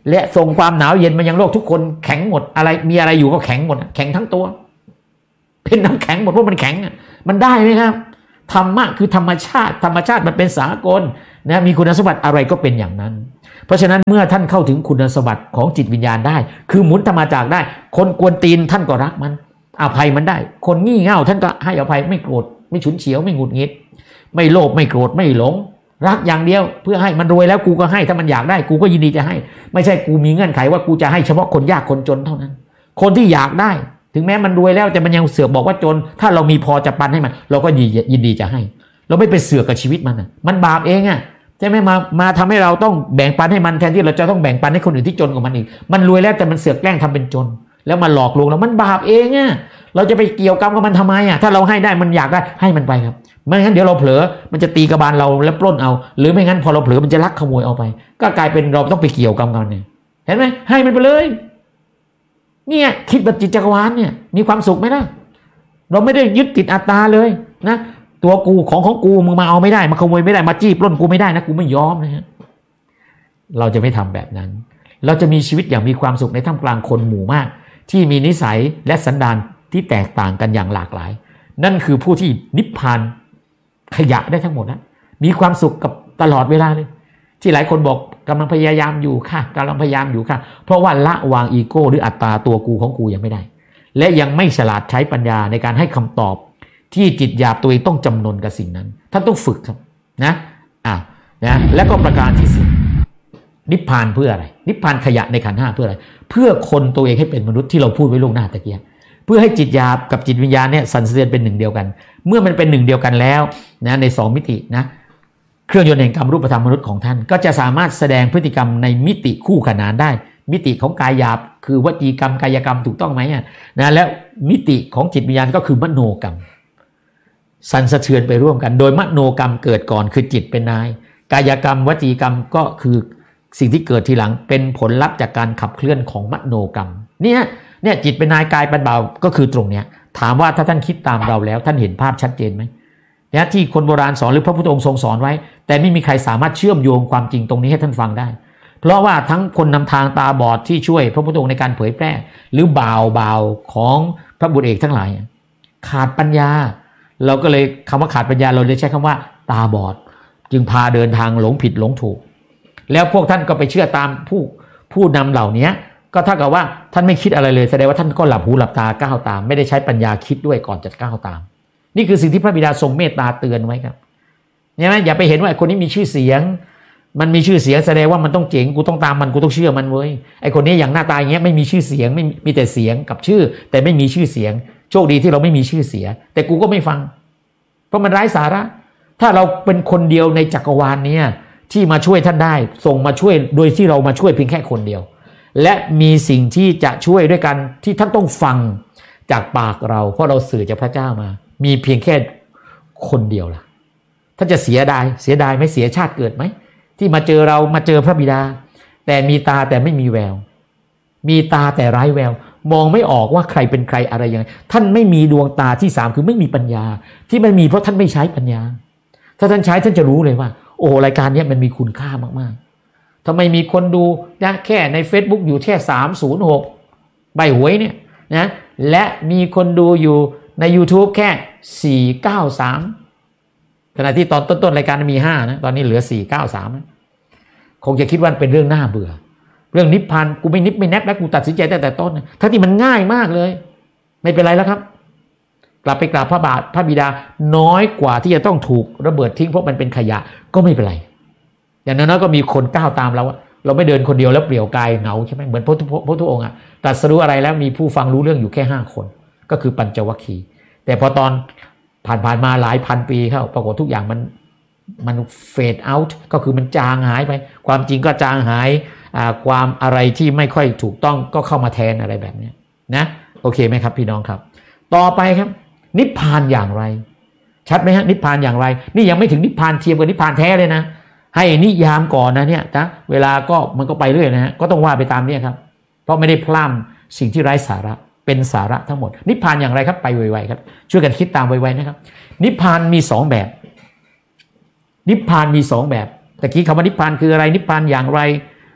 และส่งความหนาวเย็นมายังโลกทุกคนแข็งหมดอะไรมีอะไรอยู่ก็แข็งหมดแข็งทั้งตัวเป็นน้ำแข็งหมดเพราะมันแข็งมันได้ไหมครับธรรมะคือธรรมชาติธรรมชาติมันเป็นสากลนะมีคุณสมบัติอะไรก็เป็นอย่างนั้นเพราะฉะนั้นเมื่อท่านเข้าถึงคุณสมบัติของจิตวิญญาณได้คือหมุนธรรมจักรได้คนกวนตีนท่านก็รักมันอภัยมันได้คนงี่เง่าท่านก็ให้อภัยไม่โกรธไม่ฉุนเฉียวไม่หงุดหงิดไม่โลภไม่โกรธไม่หลงรักอย่างเดียวเพื่อให้มันรวยแล้วกูก็ให้ถ้ามันอยากได้กูก็ยินดีจะให้ไม่ใช่กูมีเงื่อนไขว่ากูจะให้เฉพาะคนยากคนจนเท่านั้นคนที่อยากได้ถึงแม้มันรวยแล้วแต่มันยังเสือกบอกว่าจนถ้าเรามีพอจะปันให้มันเราก็ยินดีจะให้เราไม่ไปเสือกกับชีวิตมันอ่ะมันบาปเองอ่ะใช่ไหมมามาทำให้เราต้องแบ่งปันให้มันแทนที่เราจะต้องแบ่งปันให้คนอื่นที่จนกว่ามันอีกมันรวยแล้วแต่มันเสือกแกล้งทำเป็นจนแล้วมาหลอกลวงเรามันบาปเองอ่ะเราจะไปเกี่ยวกรรมกับมันทำไมอ่ะถ้าเราให้ได้มันอยากได้ให้มันไปครับไม่งั้นเดี๋ยวเราเผลอมันจะตีกระบาลเราแล้วปล้นเอาหรือไม่งั้นพอเราเผลอมันจะลักขโมยเอาไปก็กลายเป็นเราต้องไปเกี่ยวกรรมกันเนี่ยเห็นไหมให้มันไปเลยเนี่ยคิดแบบจิตจักรวาลเนี่ยมีความสุขไหมล่ะเราไม่ได้ยึดติดอัตตาเลยนะตัวกูของของกูมึงมาเอาไม่ได้มาขโมยไม่ได้มาจี้ปล้นกูไม่ได้นะกูไม่ยอมนะฮะเราจะไม่ทำแบบนั้นเราจะมีชีวิตอย่างมีความสุขในท่ามกลางคนหมู่มากที่มีนิสัยและสันดานที่แตกต่างกันอย่างหลากหลายนั่นคือผู้ที่นิพพานขยะได้ทั้งหมดนะมีความสุขกับตลอดเวลาเลยที่หลายคนบอกกำลังพยายามอยู่ค่ะกำลังพยายามอยู่ค่ะเพราะว่าละวางอีโก้หรืออัตตาตัวกูของกูยังไม่ได้และยังไม่ฉลาดใช้ปัญญาในการให้คำตอบที่จิตหยาบตัวเองต้องจำนนกับสิ่งนั้นท่านต้องฝึกครับนะอ่ะนะและก็ประการที่สี่นิพพานเพื่ออะไรนิพพานขยะในขันธ์ห้าเพื่ออะไรเพื่อคนตัวเองให้เป็นมนุษย์ที่เราพูดไว้ล่วงหน้าตะเกียบเพื่อให้จิตหยาบกับจิตวิญญาณเนี่ยสั่นสะเทือนเป็นหนึ่งเดียวกันเมื่อมันเป็นหนึ่งเดียวกันแล้วนะในสองมิตินะเครื่องยนต์แห่งกรรมรูปธรรมมนุษย์ของท่านก็จะสามารถแสดงพฤติกรรมในมิติคู่ขนานได้มิติของกายหยาบคือวจีกรรมกายกรรมถูกต้องไหมอ่ะนะแล้วมิติของจิตวิญญาณก็คือมโนกรรมสั่นสะเทือนไปร่วมกันโดยมโนกรรมเกิดก่อนคือจิตเป็นนายกายกรรมวจีกรรมก็คือสิ่งที่เกิดทีหลังเป็นผลลัพธ์จากการขับเคลื่อนของมโนกรรมเนี่ยเนี่ยจิตเป็นนายกายเป็นบ่าวก็คือตรงเนี้ยถามว่าถ้าท่านคิดตามเราแล้วท่านเห็นภาพชัดเจนไหมเนี่ยที่คนโบราณสอนหรือพระพุทธองค์ทรงสอนไว้แต่ไม่มีใครสามารถเชื่อมโยงความจริงตรงนี้ให้ท่านฟังได้เพราะว่าทั้งคนนำทางตาบอดที่ช่วยพระพุทธองค์ในการเผยแพร่หรือบ่าวบ่าวของพระบุตรเอกทั้งหลายขาดปัญญาเราก็เลยคำว่าขาดปัญญาเราเลยใช้คำว่าตาบอดจึงพาเดินทางหลงผิดหลงถูกแล้วพวกท่านก็ไปเชื่อตามผู้ผู้นำเหล่านี้ก็เท่ากับว่าท่านไม่คิดอะไรเลยแสดงว่าท่านก็หลับหูหลับตาก้าวตามไม่ได้ใช้ปัญญาคิดด้วยก่อนจะก้าวตามนี่คือสิ่งที่พระบิดาทรงเมตตาเตือนไว้ครับเนี่ยนะอย่าไปเห็นว่าคนนี้มีชื่อเสียงมันมีชื่อเสียงแสดงว่ามันต้องเจ๋งกูต้องตามมันกูต้องเชื่อมันเว้ยไอคนนี้อย่างหน้าตาอย่างเงี้ยไม่มีชื่อเสียงไม่มีแต่เสียงกับชื่อแต่ไม่มีชื่อเสียงโชคดีที่เราไม่มีชื่อเสียงแต่กูก็ไม่ฟังเพราะมันไร้สาระถ้าเราเป็นคนเดียวในจักรวาลนี้ที่มาช่วยท่านได้ส่งมาช่วยโดยที่เรามาช่วยเพียงแค่คนเดียวและมีสิ่งที่จะช่วยด้วยกันที่ท่านต้องฟังจากปากเราเพราะเราสื่อจากพระเจ้ามามีเพียงแค่คนเดียวล่ะท่านจะเสียดายเสียดายไหมเสียชาติเกิดไหมที่มาเจอเรามาเจอพระบิดาแต่มีตาแต่ไม่มีแววมีตาแต่ไร้แววมองไม่ออกว่าใครเป็นใครอะไรยังไงท่านไม่มีดวงตาที่สามคือไม่มีปัญญาที่มันมีเพราะท่านไม่ใช้ปัญญาถ้าท่านใช้ท่านจะรู้เลยว่าโอ้รายการนี้มันมีคุณค่ามากๆทำไมมีคนดูนะแค่ใน Facebook อยู่แค่สามศูนย์หกใบหวยเนี่ยนะและมีคนดูอยู่ใน YouTube แค่สี่ร้อยเก้าสิบสามขณะที่ตอนต้นๆรายการมีห้านะตอนนี้เหลือสี่ร้อยเก้าสิบสามนะคงจะคิดว่าเป็นเรื่องน่าเบื่อเรื่องนิพพานกูไม่นิพไม่แนบแล้วกูตัดสินใจตั้งแต่ต้นนะทั้งที่มันง่ายมากเลยไม่เป็นไรแล้วครับกลับไปกราบพระบาทพระบิดาน้อยกว่าที่จะต้องถูกระเบิดทิ้งเพราะมันเป็นขยะก็ไม่เป็นไรอย่างนั้นก็มีคนก้าวตามเราเราไม่เดินคนเดียวแล้วเปลี่ยวกายเหงาใช่ไหมเหมือนพระพุทธองค์อ่ะตรัสรู้อะไรแล้วมีผู้ฟังรู้เรื่องอยู่แค่ห้าคนก็คือปัญจวัคคีย์แต่พอตอนผ่านผ่านมาหลายพันปีเข้าปรากฏทุกอย่างมันมันเฟดเอาท์ก็คือมันจางหายไปความจริงก็จางหายความอะไรที่ไม่ค่อยถูกต้องก็เข้ามาแทนอะไรแบบนี้นะโอเคไหมครับพี่น้องครับต่อไปครับนิพพานอย่างไรชัดไหมฮะนิพพานอย่างไรนี่ยังไม่ถึงนิพพานเทียมกับนิพพานแท้เลยนะให้นิยามก่อนนะเนี่ยนะเวลาก็มันก็ไปเรื่อยนะฮะก็ต้องว่าไปตามนี้ครับเพราะไม่ได้พร่ำสิ่งที่ไร้สาระเป็นสาระทั้งหมดนิพพานอย่างไรครับไปไวๆครับช่วยกันคิดตามไวๆนะครับนิพพานมีสองแบบนิพพานมีสองแบบตะกี้คำว่านิพพานคืออะไรนิพพานอย่างไร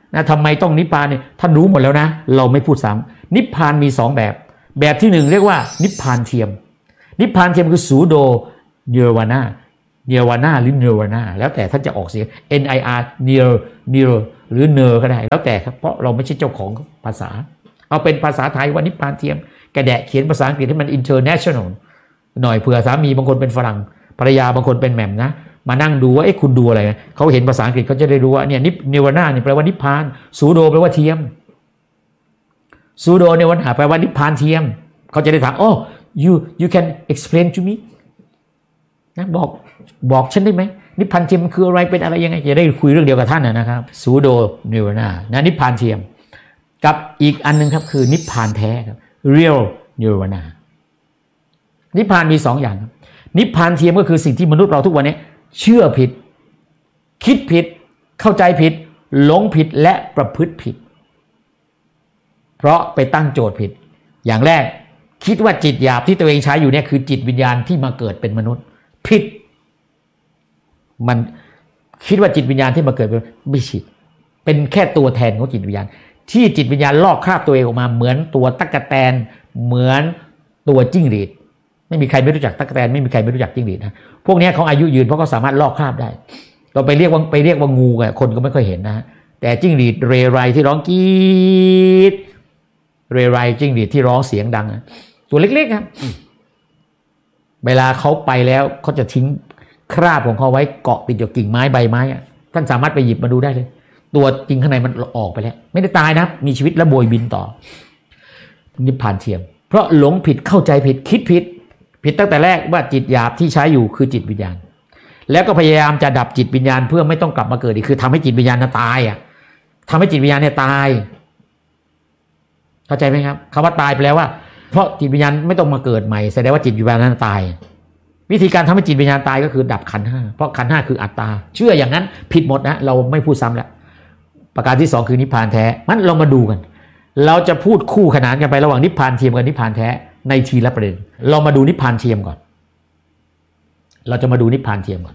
นะทำไมต้องนิพพานเนี่ยท่านรู้หมดแล้วนะเราไม่พูดซ้ำนิพพานมีสองแบบแบบที่หนึ่งเรียกว่านิพพานเทียมนิพพานเทียมคือสูโดเนวานาเนวานาหรือเนวานาแล้วแต่ท่านจะออกเสียง N I R เนรเนรหรือเนอก็ได้แล้วแต่ครับเพราะเราไม่ใช่เจ้าของภาษาเอาเป็นภาษาไทยว่านิพพานเทียมกระแดะเขียนภาษาอังกฤษให้มัน international หน่อยเผื่อสามีบางคนเป็นฝรั่งภรรยาบางคนเป็นแหม่มนะมานั่งดูว่าเอ๊ะคุณดูอะไรเขาเห็นภาษาอังกฤษเขาจะได้รู้ว่าเนี่ยนิเนวานาเนี่ยแปลว่านิพพานสูโดแปลว่าเทียมสูโดเนวานาแปลว่านิพพานเทียมเขาจะได้ถาม oh you you can explain to me นะบอกบอกฉันได้ไหมนิพพานเทียมมันคืออะไรเป็นอะไรยังไงจะได้คุยเรื่องเดียวกับท่านนะครับสูโดเนวานานะนิพพานเทียมกับอีกอันนึงครับคือนิพพานแท้ครับ real nirvana นิพพานมีสองอย่างครับนิพพานเทียมก็คือสิ่งที่มนุษย์เราทุกวันนี้เชื่อผิดคิดผิดเข้าใจผิดหลงผิดและประพฤติผิดเพราะไปตั้งโจทย์ผิดอย่างแรกคิดว่าจิตหยาบที่ตัวเองใช้อยู่เนี่ยคือจิตวิญญาณที่มาเกิดเป็นมนุษย์ผิดมันคิดว่าจิตวิญญาณที่มาเกิดเป็นไม่ใช่เป็นแค่ตัวแทนของจิตวิญญาณที่จิตวิญญาณลอกคราบตัวเองออกมาเหมือนตัวตั๊กแตนเหมือนตัวจิ้งหรีดไม่มีใครไม่รู้จักตั๊กแตนไม่มีใครไม่รู้จักจิ้งหรีดนะพวกนี้เขาอายุยืนเพราะเขาสามารถลอกคราบได้เราไปเรียกว่าไปเรียกว่างูอะคนก็ไม่ค่อยเห็นนะแต่จิ้งหรีดเรไรที่ร้องกรีดเรไรจิ้งหรีดที่ร้องเสียงดังตัวเล็กๆครับเวลาเขาไปแล้วเขาจะทิ้งคราบของเขาไว้เกาะติดกับกิ่งไม้ใบไม้อะท่านสามารถไปหยิบมาดูได้เลยตัวจริงข้างในมันออกไปแล้วไม่ได้ตายนะมีชีวิตและโบยบินต่อนิพพานเทียมเพราะหลงผิดเข้าใจผิดคิดผิดผิดตั้งแต่แรกว่าจิตหยาบที่ใช้อยู่คือจิตวิญญาณแล้วก็พยายามจะดับจิตวิญญาณเพื่อไม่ต้องกลับมาเกิดอีกคือทำให้จิตวิญญาณนั้นตายอ่ะทำให้จิตวิญญาณเนี่ยตายเข้าใจไหมครับคำว่าตายไปแล้วว่าเพราะจิตวิญญาณไม่ต้องมาเกิดใหม่แสดงว่าจิตวิญญาณนั้นตายวิธีการทำให้จิตวิญญาณตายก็คือดับขันธ์ห้าเพราะขันธ์ห้าคืออัตตาเชื่ออย่างนั้นผิดหมดนะเราไม่พูดซ้ำแล้วประการที่สองคือนิพพานแท้มันเรามาดูกันเราจะพูดคู่ขนานกันไประหว่างนิพพานเทียมกับนิพพานแท้ในทีละประเด็นเรามาดูนิพพานเทียมก่อนเราจะมาดูนิพพานเทียมก่อน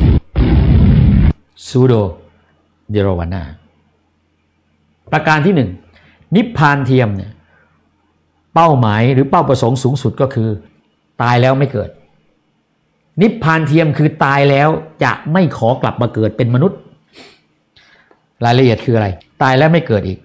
ซูโดเดโรวานาประการที่หนึ่งนิพพานเทียมเนี่ยเป้าหมายหรือเป้าประสงค์สูงสุดก็คือตายแล้วไม่เกิดนิพพานเทียมคือตายแล้วจะไม่ขอกลับมาเกิดเป็นมนุษย์รายละเอียดคืออะไรตายแล้วไม่เกิดอีก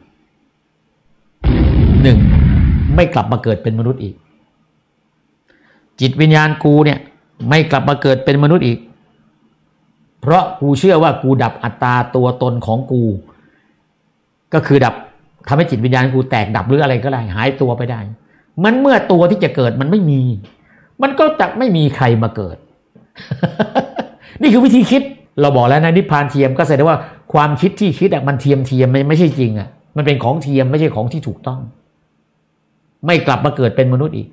หนึ่งไม่กลับมาเกิดเป็นมนุษย์อีกจิตวิญญาณกูเนี่ยไม่กลับมาเกิดเป็นมนุษย์อีกเพราะกูเชื่อว่ากูดับอัตตาตัวตนของกูก็คือดับทำให้จิตวิญญาณกูแตกดับหรืออะไรก็ได้หายตัวไปได้มันเมื่อตัวที่จะเกิดมันไม่มีมันก็จะไม่มีใครมาเกิด นี่คือวิธีคิดเราบอกแล้วนะนิพพานเทียมก็แสดงว่าความคิดที่คิดอะมันเทียมเทียมไม่ไม่ใช่จริงอะมันเป็นของเทียมไม่ใช่ของที่ถูกต้องไม่กลับมาเกิดเป็นมนุษย์อีก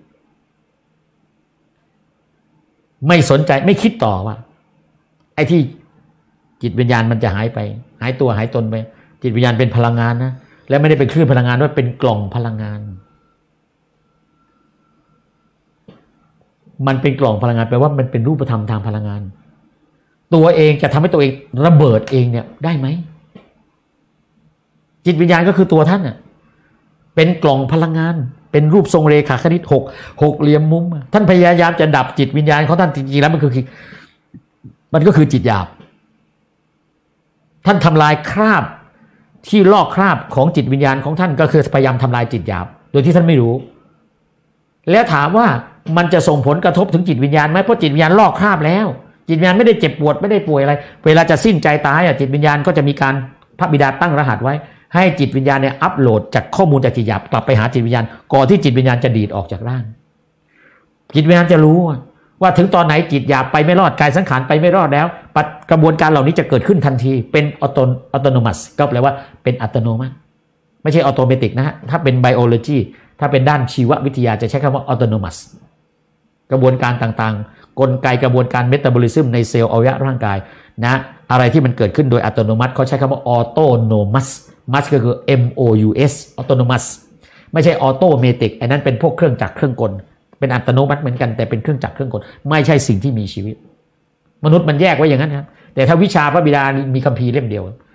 ไม่สนใจไม่คิดต่อว่าไอ้ที่จิตวิญญาณมันจะหายไปหายตัวหายตนไปจิตวิญญาณเป็นพลังงานนะและไม่ได้เป็นคลื่นพลังงานด้วยเป็นกล่องพลังงานมันเป็นกล่องพลังงานแปลว่ามันเป็นรูปธรรมทางพลังงานตัวเองจะทำให้ตัวเองระเบิดเองเนี่ยได้ไหมจิตวิญญาณก็คือตัวท่านน่ะเป็นกล่องพลังงานเป็นรูปทรงเรขาคณิตหกหกเหลี่ยมมุมท่านพยายามจะดับจิตวิญญาณของท่านจริงๆแล้วมันคือมันก็คือจิตหยาบท่านทำลายคราบที่ลอกคราบของจิตวิญญาณของท่านก็คือพยายามทำลายจิตหยาบโดยที่ท่านไม่รู้แล้วถามว่ามันจะส่งผลกระทบถึงจิตวิญญาณไหมเพราะจิตวิญญาณลอกคราบแล้วจิตวิญญาณไม่ได้เจ็บปวดไม่ได้ป่วยอะไรเวลาจะสิ้นใจตายอ่ะจิตวิญญาณก็จะมีการพระบิดาตั้งรหัสไว้ให้จิตวิญญาณเนี่ยอัปโหลดจากข้อมูลจากจิตหยาบกลับไปหาจิตวิญญาณก่อนที่จิตวิญญาณจะดีดออกจากร่างจิตวิญญาณจะรู้ว่าถึงตอนไหนจิตหยาบไปไม่รอดกายสังขารไปไม่รอดแล้วกระบวนการเหล่านี้จะเกิดขึ้นทันทีเป็นออโตอัตโนมัติก็แปลว่าเป็นอัตโนมัติไม่ใช่ออโตเมติกนะฮะถ้าเป็นไบโอโลจีถ้าเป็นด้านชีววิทยาจะใช้คำว่าออโตโนมัสกระบวนการต่างๆกลไกกระบวนการเมตาบอลิซึมในเซลล์อวัยวะร่างกายนะอะไรที่มันเกิดขึ้นโดยอัตโนมัติเขาใช้คำว่าออโตโนมัสมัสก็คือ M O U S ออโตโนมัสไม่ใช่ออโตเมติกอันนั้นเป็นพวกเครื่องจักรเครื่องกลเป็นอัตโนมัติเหมือนกันแต่เป็นเครื่องจักรเครื่องกลไม่ใช่สิ่งที่มีชีวิตมนุษย์มันแยกไว้อย่างนั้นครับแต่ถ้าวิชาพระบิดามีคัมภีร์เล่มเดียว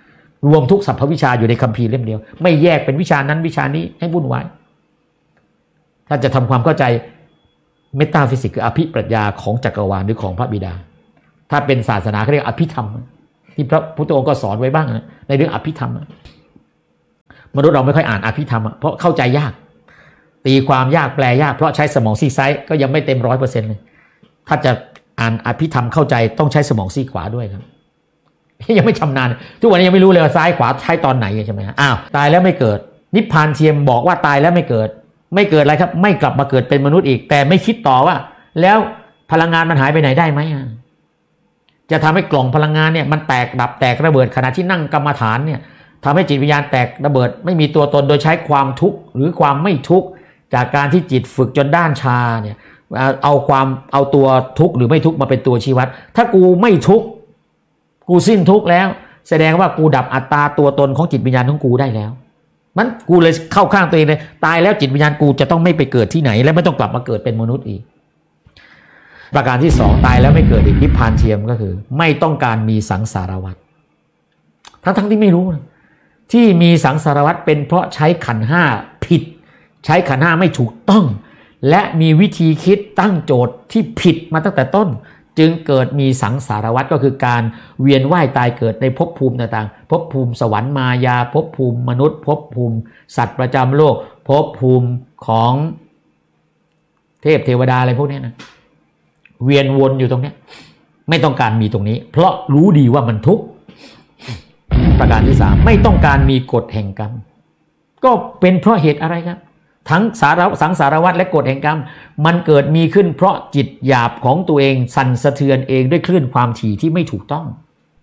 รวมทุกสรรพวิชาอยู่ในคัมภีร์เล่มเดียวไม่แยกเป็นวิชานั้นวิชานี้ให้วุ่นวายถ้าจะทำความเข้าใจเมตาฟิสิกส์คืออภิปรัชญาของจักรวาลหรือของพระบิดาถ้าเป็นศาสนาเขาเรียกอภิธรรมที่พระพุทธองค์ก็สอนไว้บ้างนะในเรื่องอภิธรรมมนุษย์เราไม่ค่อยอ่านอภิธรรมเพราะเข้าใจยากตีความยากแปลยากเพราะใช้สมองซีกซ้ายก็ยังไม่เต็มร้อยเปอร์เซ็นต์เลยถ้าจะอ่านอภิธรรมเข้าใจต้องใช้สมองซีกขวาด้วยครับยังไม่ชำนาญทุกวันนี้ยังไม่รู้เลยว่าซ้ายขวาใช้ตอนไหนใช่ไหมอ้าวตายแล้วไม่เกิดนิพพานเทียมบอกว่าตายแล้วไม่เกิดไม่เกิดอะไรครับไม่กลับมาเกิดเป็นมนุษย์อีกแต่ไม่คิดต่อว่าแล้วพลังงานมันหายไปไหนได้ไหมจะทำให้กล่องพลังงานเนี่ยมันแตกดับแตกระเบิดขณะที่นั่งกรรมฐานเนี่ยทำให้จิตวิญญาณแตกระเบิดไม่มีตัวตนโดยใช้ความทุกข์หรือความไม่ทุกข์จากการที่จิตฝึกจนด้านชาเนี่ยเอาความเอาตัวทุกข์หรือไม่ทุกข์มาเป็นตัวชี้วัดถ้ากูไม่ทุกข์กูสิ้นทุกข์แล้วแสดงว่ากูดับอัตตาตัวตนของจิตวิญญาณของกูได้แล้วมันกูเลยเข้าข้างตัวเองเลยตายแล้วจิตวิญญาณกูจะต้องไม่ไปเกิดที่ไหนและไม่ต้องกลับมาเกิดเป็นมนุษย์อีกประการที่สองตายแล้วไม่เกิดอีกนิพพานเทียมก็คือไม่ต้องการมีสังสารวัฏทั้งทั้งที่ไม่รู้นะที่มีสังสารวัฏเป็นเพราะใช้ขันธ์ห้าผิดใช้ขันธ์ห้าไม่ถูกต้องและมีวิธีคิดตั้งโจทย์ที่ผิดมาตั้งแต่ต้นจึงเกิดมีสังสารวัฏก็คือการเวียนว่ายตายเกิดในภพภูมิต่างๆภพภูมิสวรรค์มายาภพภูมิมนุษย์ภพภูมิสัตว์ประจำโลกภพภูมิของเทพเทวดาอะไรพวกนี้นะเวียนวนอยู่ตรงนี้ไม่ต้องการมีตรงนี้เพราะรู้ดีว่ามันทุกข์ประการที่สามไม่ต้องการมีกฎแห่งกรรมก็เป็นเพราะเหตุอะไรครับทั้งสารสังสารวัฏและกฎแห่งกรรมมันเกิดมีขึ้นเพราะจิตหยาบของตัวเองสั่นสะเทือนเองด้วยคลื่นความถี่ที่ไม่ถูกต้อง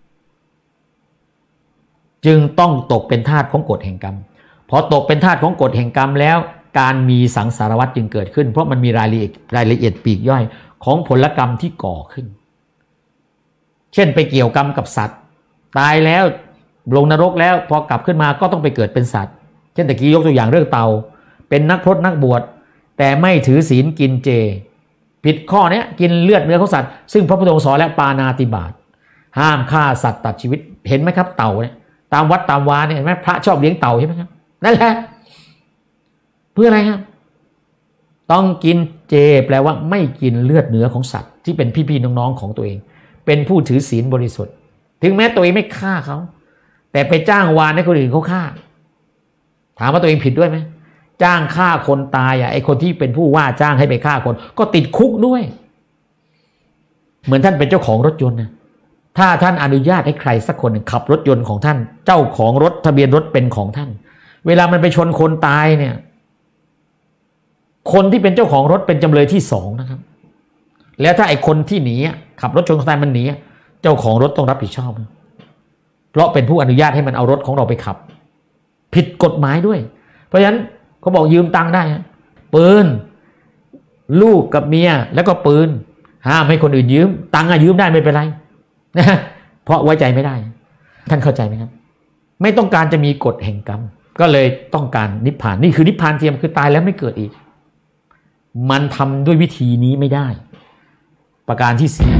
จึงต้องตกเป็นทาสของกฎแห่งกรรมพอตกเป็นทาสของกฎแห่งกรรมแล้วการมีสังสารวัฏจึงเกิดขึ้นเพราะมันมีรายละเอียดรายละเอียดปลีกย่อยของผลกรรมที่ก่อขึ้นเช่นไปเกี่ยวกรรมกับสัตว์ตายแล้วลงนรกแล้วพอกลับขึ้นมาก็ต้องไปเกิดเป็นสัตว์เช่นตะกี้ยกตัวอย่างเรื่องเต่าเป็นนักพรตนักบวชแต่ไม่ถือศีลกินเจผิดข้อนี้กินเลือดเนื้อของสัตว์ซึ่งพระพุทธองค์สอนแล้วปาณาติบาตห้ามฆ่าสัตว์ตัดชีวิตเห็นไหมครับเต่าเนี่ยตามวัดตามวาเนี่ยเห็นไหมพระชอบเลี้ยงเต่าใช่ไหมครับนั่นแหละเพื่ออะไรครับต้องกินเจแปลว่าไม่กินเลือดเนื้อของสัตว์ที่เป็นพี่ๆน้องๆของตัวเองเป็นผู้ถือศีลบริสุทธิ์ถึงแม้ตัวเองไม่ฆ่าเขาแต่ไปจ้างวานให้คนอื่นเขาฆ่าถามว่าตัวเองผิดด้วยไหมจ้างฆ่าคนตายอ่ะไอคนที่เป็นผู้ว่าจ้างให้ไปฆ่าคนก็ติดคุกด้วยเหมือนท่านเป็นเจ้าของรถยนต์นะถ้าท่านอนุญาตให้ใครสักคนขับรถยนต์ของท่านเจ้าของรถทะเบียนรถเป็นของท่านเวลามันไปชนคนตายเนี่ยคนที่เป็นเจ้าของรถเป็นจำเลยที่สองนะครับแล้วถ้าไอคนที่หนีขับรถชนคนตายมันหนีเจ้าของรถต้องรับผิดชอบเพราะเป็นผู้อนุญาตให้มันเอารถของเราไปขับผิดกฎหมายด้วยเพราะฉะนั้นเขาบอกยืมตังค์ได้ปืนลูกกับเมียแล้วก็ปืนห้ามให้คนอื่นยืมตังค์อะยืมได้ไม่เป็นไรนะเพราะไว้ใจไม่ได้ท่านเข้าใจไหมครับไม่ต้องการจะมีกฎแห่งกรรมก็เลยต้องการนิพพานนี่คือนิพพานเทียมคือตายแล้วไม่เกิดอีกมันทำด้วยวิธีนี้ไม่ได้ประการที่สี่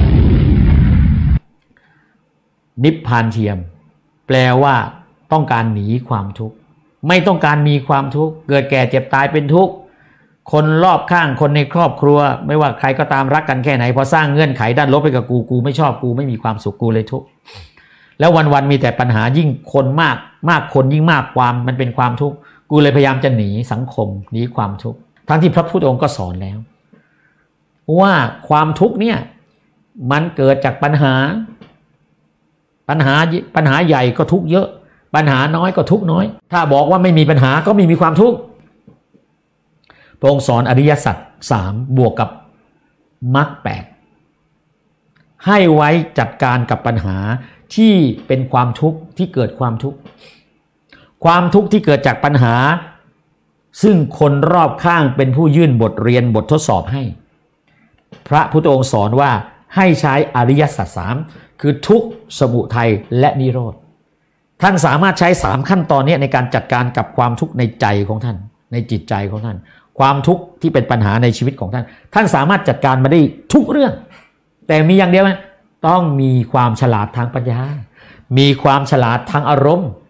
นิพพานเทียมแปลว่าต้องการหนีความทุกข์ไม่ต้องการมีความทุกข์เกิดแก่เจ็บตายเป็นทุกข์คนรอบข้างคนในครอบครัวไม่ว่าใครก็ตามรักกันแค่ไหนพอสร้างเงื่อนไขด้านลบไปกับกูกูไม่ชอบกูไม่มีความสุขกูเลยทุกข์แล้ววันๆมีแต่ปัญหายิ่งคนมากมากคนยิ่งมากความมันเป็นความทุกข์กูเลยพยายามจะหนีสังคมหนีความทุกข์ทั้งที่พระพุทธองค์ก็สอนแล้วว่าความทุกข์เนี่ยมันเกิดจากปัญหาปัญหาปัญหาใหญ่ก็ทุกข์เยอะปัญหาน้อยก็ทุกข์น้อยถ้าบอกว่าไม่มีปัญหาก็ไม่มีความทุกข์พระองค์สอนอริยสัจสามบวกกับมรรคแปดให้ไว้จัดการกับปัญหาที่เป็นความทุกข์ที่เกิดความทุกข์ความทุกข์ที่เกิดจากปัญหาซึ่งคนรอบข้างเป็นผู้ยื่นบทเรียนบททดสอบให้พระพุทธองค์สอนว่าให้ใช้อริยสัจสามคือทุกข์สมุทัยและนิโรธท่านสามารถใช้สามขั้นตอนนี้ในการจัดการกับความทุกข์ในใจของท่านในจิตใจของท่านความทุกข์ที่เป็นปัญหาในชีวิตของท่านท่านสามารถจัดการมาได้ทุกเรื่องแต่มีอย่างเดียวนะต้องมีความฉลาดทางปัญญามีความฉลาดทางอารมณ์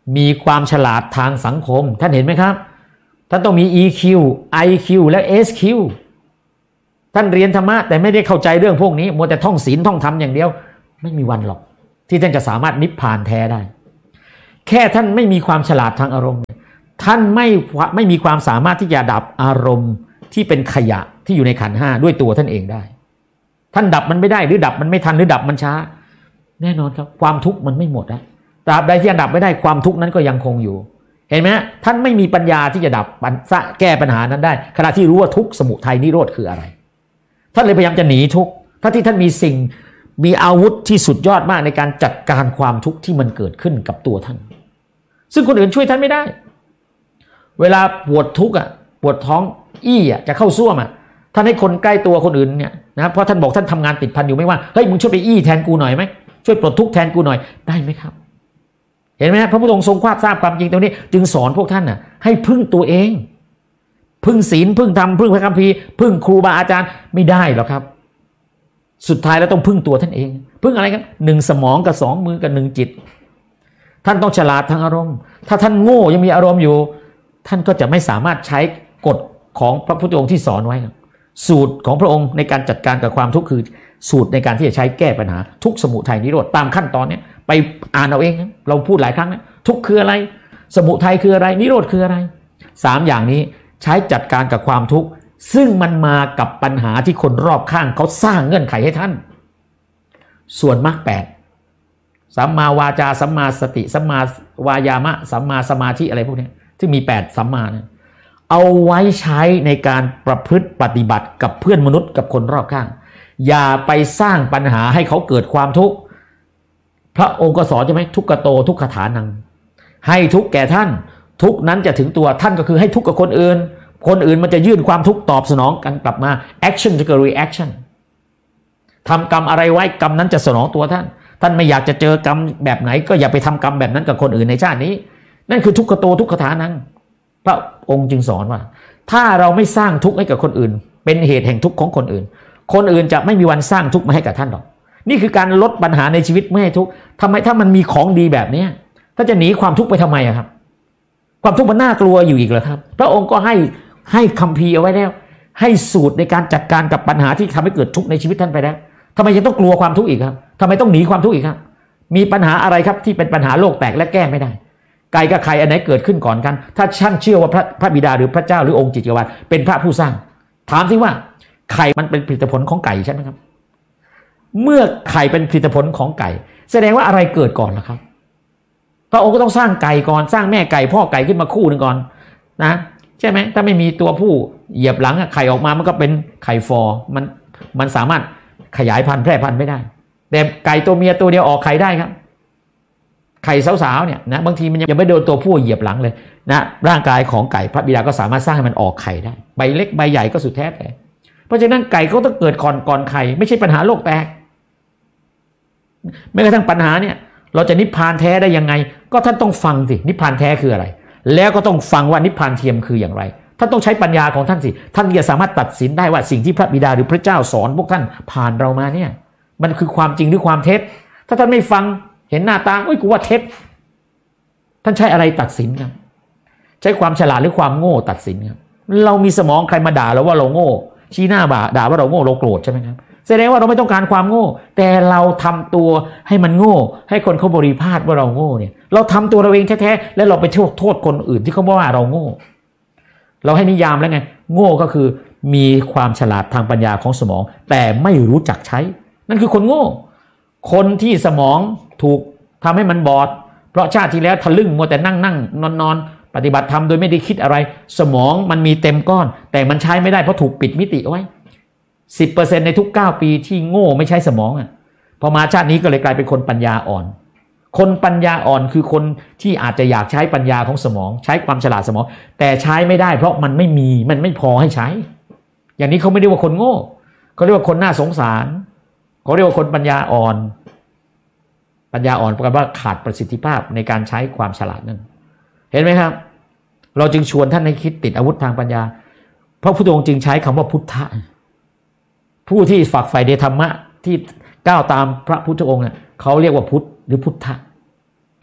มีความฉลาดทางสังคมท่านเห็นไหมครับท่านต้องมี อี คิว ไอ คิว และ เอส คิว ท่านเรียนธรรมะแต่ไม่ได้เข้าใจเรื่องพวกนี้มัวแต่ท่องศีลท่องธรรมอย่างเดียวไม่มีวันหรอกที่ท่านจะสามารถนิพพานแท้ได้แค่ท่านไม่มีความฉลาดทางอารมณ์ท่านไม่ไม่มีความสามารถที่จะดับอารมณ์ที่เป็นขยะที่อยู่ในขันธ์ห้าด้วยตัวท่านเองได้ท่านดับมันไม่ได้หรือดับมันไม่ทันหรือดับมันช้าแน่นอนครับความทุกข์มันไม่หมดนะตราบใดที่ดับไม่ได้ความทุกข์นั้นก็ยังคงอยู่เห็นไหมท่านไม่มีปัญญาที่จะดับแก้ปัญหานั้นได้ขณะที่รู้ว่าทุกข์สมุทัยนิโรธคืออะไรท่านเลยพยายามจะหนีทุกข์ถ้าที่ท่านมีสิ่งมีอาวุธที่สุดยอดมากในการจัดการความทุกข์ที่มันเกิดขึ้นกับตัวท่านซึ่งคนอื่นช่วยท่านไม่ได้เวลาปวดทุกข์อ่ะปวดท้องอี้อ่ะจะเข้าซ่วมอ่ะท่านให้คนใกล้ตัวคนอื่นเนี่ยนะเพราะท่านบอกท่านทำงานติดพันอยู่ไม่ว่าเฮ้ยมึงช่วยไปอี้แทนกูหน่อยไหมช่วยปลดทุกข์แทนกูหน่อยได้ไหมครับเห็นไหมพระพุทธองค์ทรงทราบความจริงตรงนี้จึงสอนพวกท่านน่ะให้พึ่งตัวเองพึ่งศีลพึ่งธรรมพึ่งพระคัมภีร์พึ่งครูบาอาจารย์ไม่ได้หรอกครับสุดท้ายแล้วต้องพึ่งตัวท่านเองพึ่งอะไรครับหนึ่งสมองกับสองมือกับหนึ่งจิตท่านต้องฉลาดทางอารมณ์ถ้าท่านโง่ยังมีอารมณ์อยู่ท่านก็จะไม่สามารถใช้กฎของพระพุทธองค์ที่สอนไว้สูตรของพระองค์ในการจัดการกับความทุกข์คือสูตรในการที่จะใช้แก้ปัญหาทุกข์สมุทัยนิโรธตามขั้นตอนนี้ไปอ่านเอาเองนะเราพูดหลายครั้งนะทุกข์คืออะไรสมุทัยคืออะไรนิโรธคืออะไรสามอย่างนี้ใช้จัดการกับความทุกข์ซึ่งมันมากับปัญหาที่คนรอบข้างเขาสร้างเงื่อนไขให้ท่านส่วนมรรคแปดสัมมาวาจาสัมมาสติสัมมาวายามะสัมมาสมาธิอะไรพวกนี้ที่มีแปดสัมมาเนี่ยเอาไว้ใช้ในการประพฤติปฏิบัติกับเพื่อนมนุษย์กับคนรอบข้างอย่าไปสร้างปัญหาให้เขาเกิดความทุกข์พระองค์ก็สอนใช่ไหมทุกขโตทุกขฐานังให้ทุกข์แก่ท่านทุกข์นั้นจะถึงตัวท่านก็คือให้ทุกข์กับคนอื่นคนอื่นมันจะยื่นความทุกข์ตอบสนองกันกลับมา action จะเกิด reaction ทำกรรมอะไรไว้กรรมนั้นจะสนองตัวท่านท่านไม่อยากจะเจอกรรมแบบไหนก็อย่าไปทำกรรมแบบนั้นกับคนอื่นในชาตินี้นั่นคือทุกขโตทุกขฐานังพระองค์จึงสอนว่าถ้าเราไม่สร้างทุกข์ให้กับคนอื่นเป็นเหตุแห่งทุกข์ของคนอื่นคนอื่นจะไม่มีวันสร้างทุกข์มาให้กับท่านหรอกนี่คือการลดปัญหาในชีวิตไม่ให้ทุกข์ทำไมถ้ามันมีของดีแบบนี้ถ้าจะหนีความทุกข์ไปทำไมอะครับความทุกข์มันน่ากลัวอยู่อีกเหรอครับพระองค์ก็ให้ให้คัมภีร์เอาไว้แล้วให้สูตรในการจัดการกับปัญหาที่ทำให้เกิดทุกข์ในชีวิตท่านไปแล้วทำไมยังต้องกลัวความทุกข์อีกครับทำไมต้องหนีความทุกข์อีกครับมีปัญหาอะไรครับที่เป็นปัญหาโลกแตกและแก้ไม่ได้ไก่กับไข่อันไหนเกิดขึ้นก่อนกันถ้าท่านเชื่อว่าพระพระบิดาหรือพระเจ้าหรือองค์จิตติวาเป็นพระผู้สร้างถามสิว่าไข่มันเป็นผลิตผลของไก่ใช่ไหมครับเมื่อไข่เป็นผลิตผลของไก่แสดงว่าอะไรเกิดก่อนล่ะครับพระองค์ก็ต้องสร้างไก่ก่อนสร้างแม่ไก่พ่อไก่ขึ้นมาคู่หนึ่งก่อนนะใช่ไหมถ้าไม่มีตัวผู้เหยียบหลังไข่ออกมามันก็เป็นไข่ฟอมันมันสามารถขยายพันธุ์แพร่พันธุ์ไม่ได้แต่ไก่ตัวเมียตัวเดียวออกไข่ได้ครับไข่สาวๆเนี่ยนะบางทีมันยังไม่โดนตัวผู้เหยียบหลังเลยนะร่างกายของไก่พระบิดาก็สามารถสร้างให้มันออกไข่ได้ใบเล็กใบใหญ่ก็สุดแท้แต่เพราะฉะนั้นไก่ก็ต้องเกิดก่อนก่อนไข่ไม่ใช่ปัญหาโลกแตกแม้กระทั่งปัญหาเนี่ยเราจะนิพพานแท้ได้ยังไงก็ท่านต้องฟังสินิพพานแท้คืออะไรแล้วก็ต้องฟังว่านิพพานเทียมคืออย่างไรท่านต้องใช้ปัญญาของท่านสิท่านจะสามารถตัดสินได้ว่าสิ่งที่พระบิดาหรือพระเจ้าสอนพวกท่านผ่านเรามาเนี่ยมันคือความจริงหรือความเท็จถ้าท่านไม่ฟังเห็นหน้าตาโอ้ยกูว่าเท็จท่านใช้อะไรตัดสินครับใช้ความฉลาดหรือความโง่ตัดสินครับเรามีสมองใครมาด่าเราว่าเราโง่ชี้หน้าบ่าด่าว่าเราโง่เราโกรธใช่ไหมครับแสดงว่าเราไม่ต้องการความโง่แต่เราทำตัวให้มันโง่ให้คนเขาบริพาทว่าเราโง่เนี่ยเราทำตัวเราเองแท้ๆแล้วเราไปโทษโทษคนอื่นที่เขาบอกว่าเราโง่เราให้นิยามแล้วไงโง่ก็คือมีความฉลาดทางปัญญาของสมองแต่ไม่รู้จักใช้นั่นคือคนโง่คนที่สมองถูกทำให้มันบอดเพราะชาติที่แล้วทะลึ่งมัวแต่นั่งนั่งนอนนอนปฏิบัติธรรมโดยไม่ได้คิดอะไรสมองมันมีเต็มก้อนแต่มันใช้ไม่ได้เพราะถูกปิดมิติเอาไว้ สิบเปอร์เซ็นต์ ในทุกเก้าปีที่โง่ไม่ใช้สมองอ่ะพอมาชาตินี้ก็เลยกลายเป็นคนปัญญาอ่อนคนปัญญาอ่อนคือคนที่อาจจะอยากใช้ปัญญาของสมองใช้ความฉลาดสมองแต่ใช้ไม่ได้เพราะมันไม่มีมันไม่พอให้ใช้อย่างนี้เขาไม่เรียกว่าคนโง่เขาเรียกว่าคนน่าสงสารเขาเรียกว่าคนปัญญาอ่อนปัญญาอ่อนแปลว่าขาดประสิทธิภาพในการใช้ความฉลาดนั่นเห็นไหมครับเราจึงชวนท่านให้คิดติดอาวุธทางปัญญาเพราะพระพุทธองค์จึงใช้คำว่าพุทธะผู้ที่ฝักใฝ่ในธรรมะที่ก้าวตามพระพุทธองค์เนี่ยเขาเรียกว่าพุทธหรือพุทธะค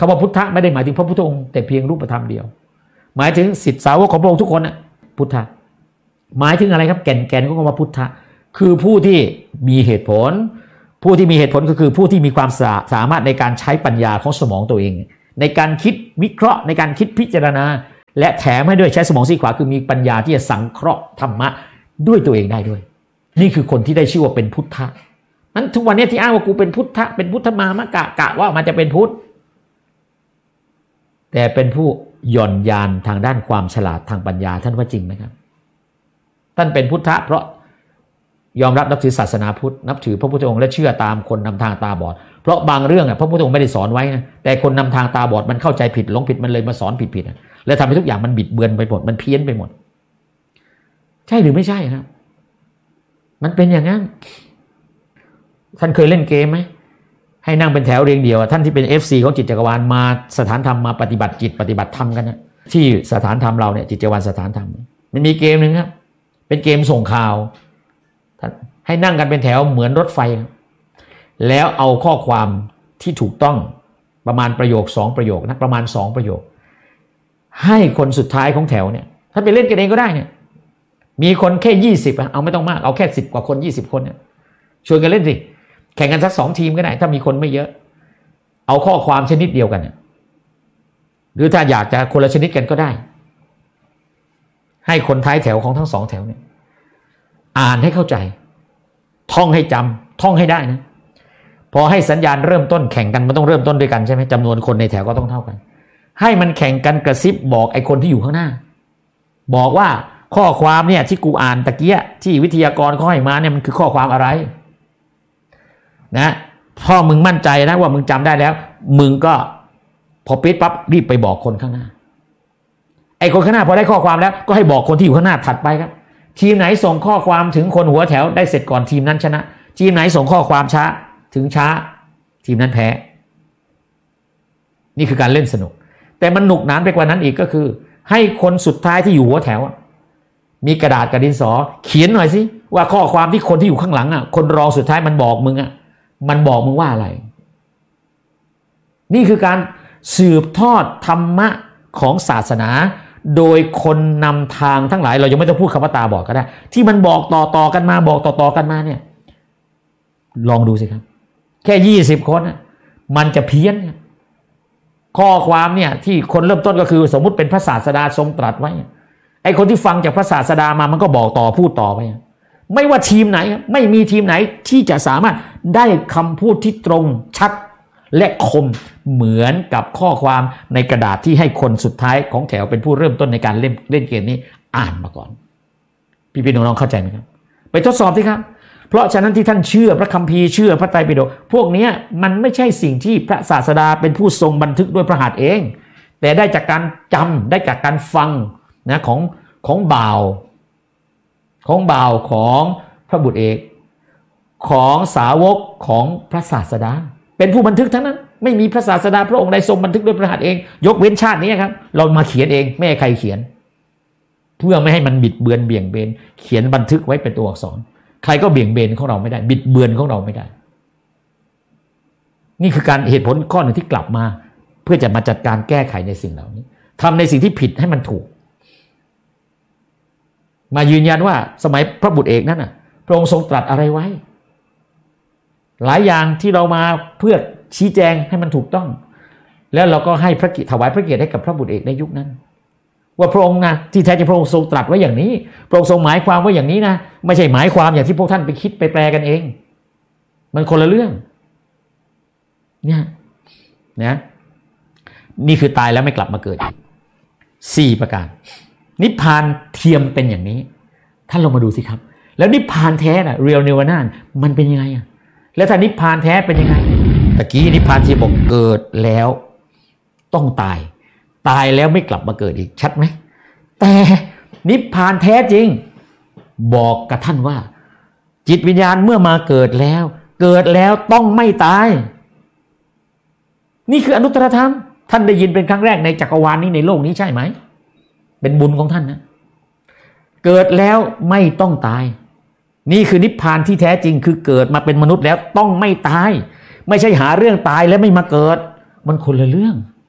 คำว่าพุทธะไม่ได้หมายถึงพระพุทธองค์แต่เพียงรูปธรรมเดียวหมายถึงศิษย์สาวกของพระองค์ทุกคนน่ะพุทธะหมายถึงอะไรครับแก่นแก่นของคำว่าพุทธะคือผู้ที่มีเหตุผลผู้ที่มีเหตุผลก็คือผู้ที่มีความสาสามารถในการใช้ปัญญาของสมองตัวเองในการคิดวิเคราะห์ในการคิดพิจารณาและแถมให้ด้วยใช้สมองซีกขวาคือมีปัญญาที่จะสังเคราะห์ธรรมะด้วยตัวเองได้ด้วยนี่คือคนที่ได้ชื่อว่าเป็นพุทธะนั้นทุกวันนี้ที่อ้างว่ากูเป็นพุทธะเป็นพุทธมามะกะกะว่ามันจะเป็นพุทธแต่เป็นผู้หย่อนยานทางด้านความฉลาดทางปัญญาท่านว่าจริงไหมครับท่านเป็นพุทธะเพราะยอมรับนับถือศาสนาพุทธนับถือพระพุทธองค์และเชื่อตามคนนำทางตาบอดเพราะบางเรื่องอ่ะพระพุทธองค์ไม่ได้สอนไว้นะแต่คนนำทางตาบอดมันเข้าใจผิดหลงผิดมันเลยมาสอนผิดๆแล้วทำให้ทุกอย่างมันบิดเบือนไปหมดมันเพี้ยนไปหมดใช่หรือไม่ใช่ครับมันเป็นอย่างนั้นท่านเคยเล่นเกมไหมให้นั่งเป็นแถวเรียงเดียวท่านที่เป็น เอฟ ซี ของจิตจักรวาลมาสถานธรรมมาปฏิบัติจิตปฏิบัติธรรมกันนะที่สถานธรรมเราเนี่ยจิตจักรวาลสถานธรรมมันมีเกมนึงครับเป็นเกมส่งข่าวให้นั่งกันเป็นแถวเหมือนรถไฟแล้วเอาข้อความที่ถูกต้องประมาณประโยคสองประโยคนะประมาณสองประโยคให้คนสุดท้ายของแถวเนี่ยถ้าไปเล่นกันเองก็ได้เนี่ยมีคนแค่ยี่สิบอ่ะเอาไม่ต้องมากเอาแค่สิบกว่าคนยี่สิบคนเนี่ยชวนกันเล่นสิแข่งกันสักสองทีมก็ได้ถ้ามีคนไม่เยอะเอาข้อความชนิดเดียวกันเนี่ยหรือถ้าอยากจะคนละชนิดกันก็ได้ให้คนท้ายแถวของทั้งสองแถวเนี่ยอ่านให้เข้าใจท่องให้จำท่องให้ได้นะพอให้สัญญาณเริ่มต้นแข่งกันมันต้องเริ่มต้นด้วยกันใช่ไหมจำนวนคนในแถวก็ต้องเท่ากันให้มันแข่งกันกระซิบบอกไอ้คนที่อยู่ข้างหน้าบอกว่าข้อความเนี่ยที่กูอ่านตะเกียที่วิทยากรเขาให้มาเนี่ยมันคือข้อความอะไรนะพ่อมึงมั่นใจนะว่ามึงจำได้แล้วมึงก็พอปิดปั๊บรีบไปบอกคนข้างหน้าไอ้คนข้างหน้าพอได้ข้อความแล้วก็ให้บอกคนที่อยู่ข้างหน้าถัดไปครับทีมไหนส่งข้อความถึงคนหัวแถวได้เสร็จก่อนทีมนั้นชนะทีมไหนส่งข้อความช้าถึงช้าทีมนั้นแพ้นี่คือการเล่นสนุกแต่มันหนุกหนานไปกว่านั้นอีกก็คือให้คนสุดท้ายที่อยู่หัวแถวมีกระดาษกับดินสอเขียนหน่อยสิว่าข้อความที่คนที่อยู่ข้างหลังอ่ะคนรองสุดท้ายมันบอกมึงอ่ะมันบอกมึงว่าอะไรนี่คือการสืบทอดธรรมะของศาสนาโดยคนนำทางทั้งหลายเรายังไม่ต้องพูดคำว่าตาบอดก็ได้ที่มันบอกต่อๆกันมาบอกต่อๆกันมาเนี่ยลองดูสิครับแค่ยี่สิบคนนะมันจะเพี้ยนข้อความเนี่ยที่คนเริ่มต้นก็คือสมมุติเป็นพระศาสดาทรงตรัสไว้ไอ้คนที่ฟังจากพระศาสดามามันก็บอกต่อพูดต่อไปไม่ว่าทีมไหนไม่มีทีมไหนที่จะสามารถได้คำพูดที่ตรงชัดและคมเหมือนกับข้อความในกระดาษที่ให้คนสุดท้ายของแถวเป็นผู้เริ่มต้นในการเล่นเล่นเกมนี้อ่านมาก่อนพี่ๆน้องๆเข้าใจไหมครับไปทดสอบสิครับเพราะฉะนั้นที่ท่านเชื่อพระคัมภีร์เชื่อพระไตรปิฎกพวกนี้มันไม่ใช่สิ่งที่พระศาสดาเป็นผู้ทรงบันทึกด้วยพระหัตถ์เองแต่ได้จากการจำได้จากการฟังนะของของบ่าวของบ่าวของพระบุตรเอกของสาวกของพระศาสดาเป็นผู้บันทึกทั้งนั้นไม่มีพระศาสดาพระองค์ใดทรงบันทึกด้วยพระหัตถ์เองยกเว้นชาตินี้ครับเรามาเขียนเองไม่ให้ใครเขียนเพื่อไม่ให้มันบิดเบือนเบี่ยงเบนเขียนบันทึกไว้เป็นตัวอักษรใครก็เบี่ยงเบนของเราไม่ได้บิดเบือนของเราไม่ได้นี่คือการเหตุผลข้อหนึ่งที่กลับมาเพื่อจะมาจัดการแก้ไขในสิ่งเหล่านี้ทำในสิ่งที่ผิดให้มันถูกมายืนยันว่าสมัยพระบุตรเอกนั้นน่ะพระองค์ทรงตรัสอะไรไว้หลายอย่างที่เรามาเพื่อชี้แจงให้มันถูกต้องแล้วเราก็ให้พระเกียรติถวายพระเกียรติให้กับพระบุตรเอกในยุคนั้นว่าพระองค์นะที่แท้จริงพระองค์ทรงตรัสไว้อย่างนี้พระองค์ทรงหมายความว่าอย่างนี้นะไม่ใช่หมายความอย่างที่พวกท่านไปคิดไปแปลกันเองมันคนละเรื่องเนี่ยนะนี่คือตายแล้วไม่กลับมาเกิดอีกสี่ประการนิพพานเทียมเป็นอย่างนี้ท่านลองมาดูสิครับแล้วนิพพานแท้น่ะเรียลเนวาน่ามันเป็นยังไงอ่ะแล้วถ้านิพพานแท้เป็นยังไงตะกี้นิพพานที่บอกเกิดแล้วต้องตายตายแล้วไม่กลับมาเกิดอีกชัดไหมแต่นิพพานแท้จริงบอกกับท่านว่าจิตวิญญาณเมื่อมาเกิดแล้วเกิดแล้วต้องไม่ตายนี่คืออนุตตรธรรมท่านได้ยินเป็นครั้งแรกในจักรวาลนี้ในโลกนี้ใช่ไหมเป็นบุญของท่านนะเกิดแล้วไม่ต้องตายนี่คือนิพพานที่แท้จริงคือเกิดมาเป็นมนุษย์แล้วต้องไม่ตายไม่ใช่หาเรื่องตายแล้วไม่มาเกิดมันคนละเรื่อง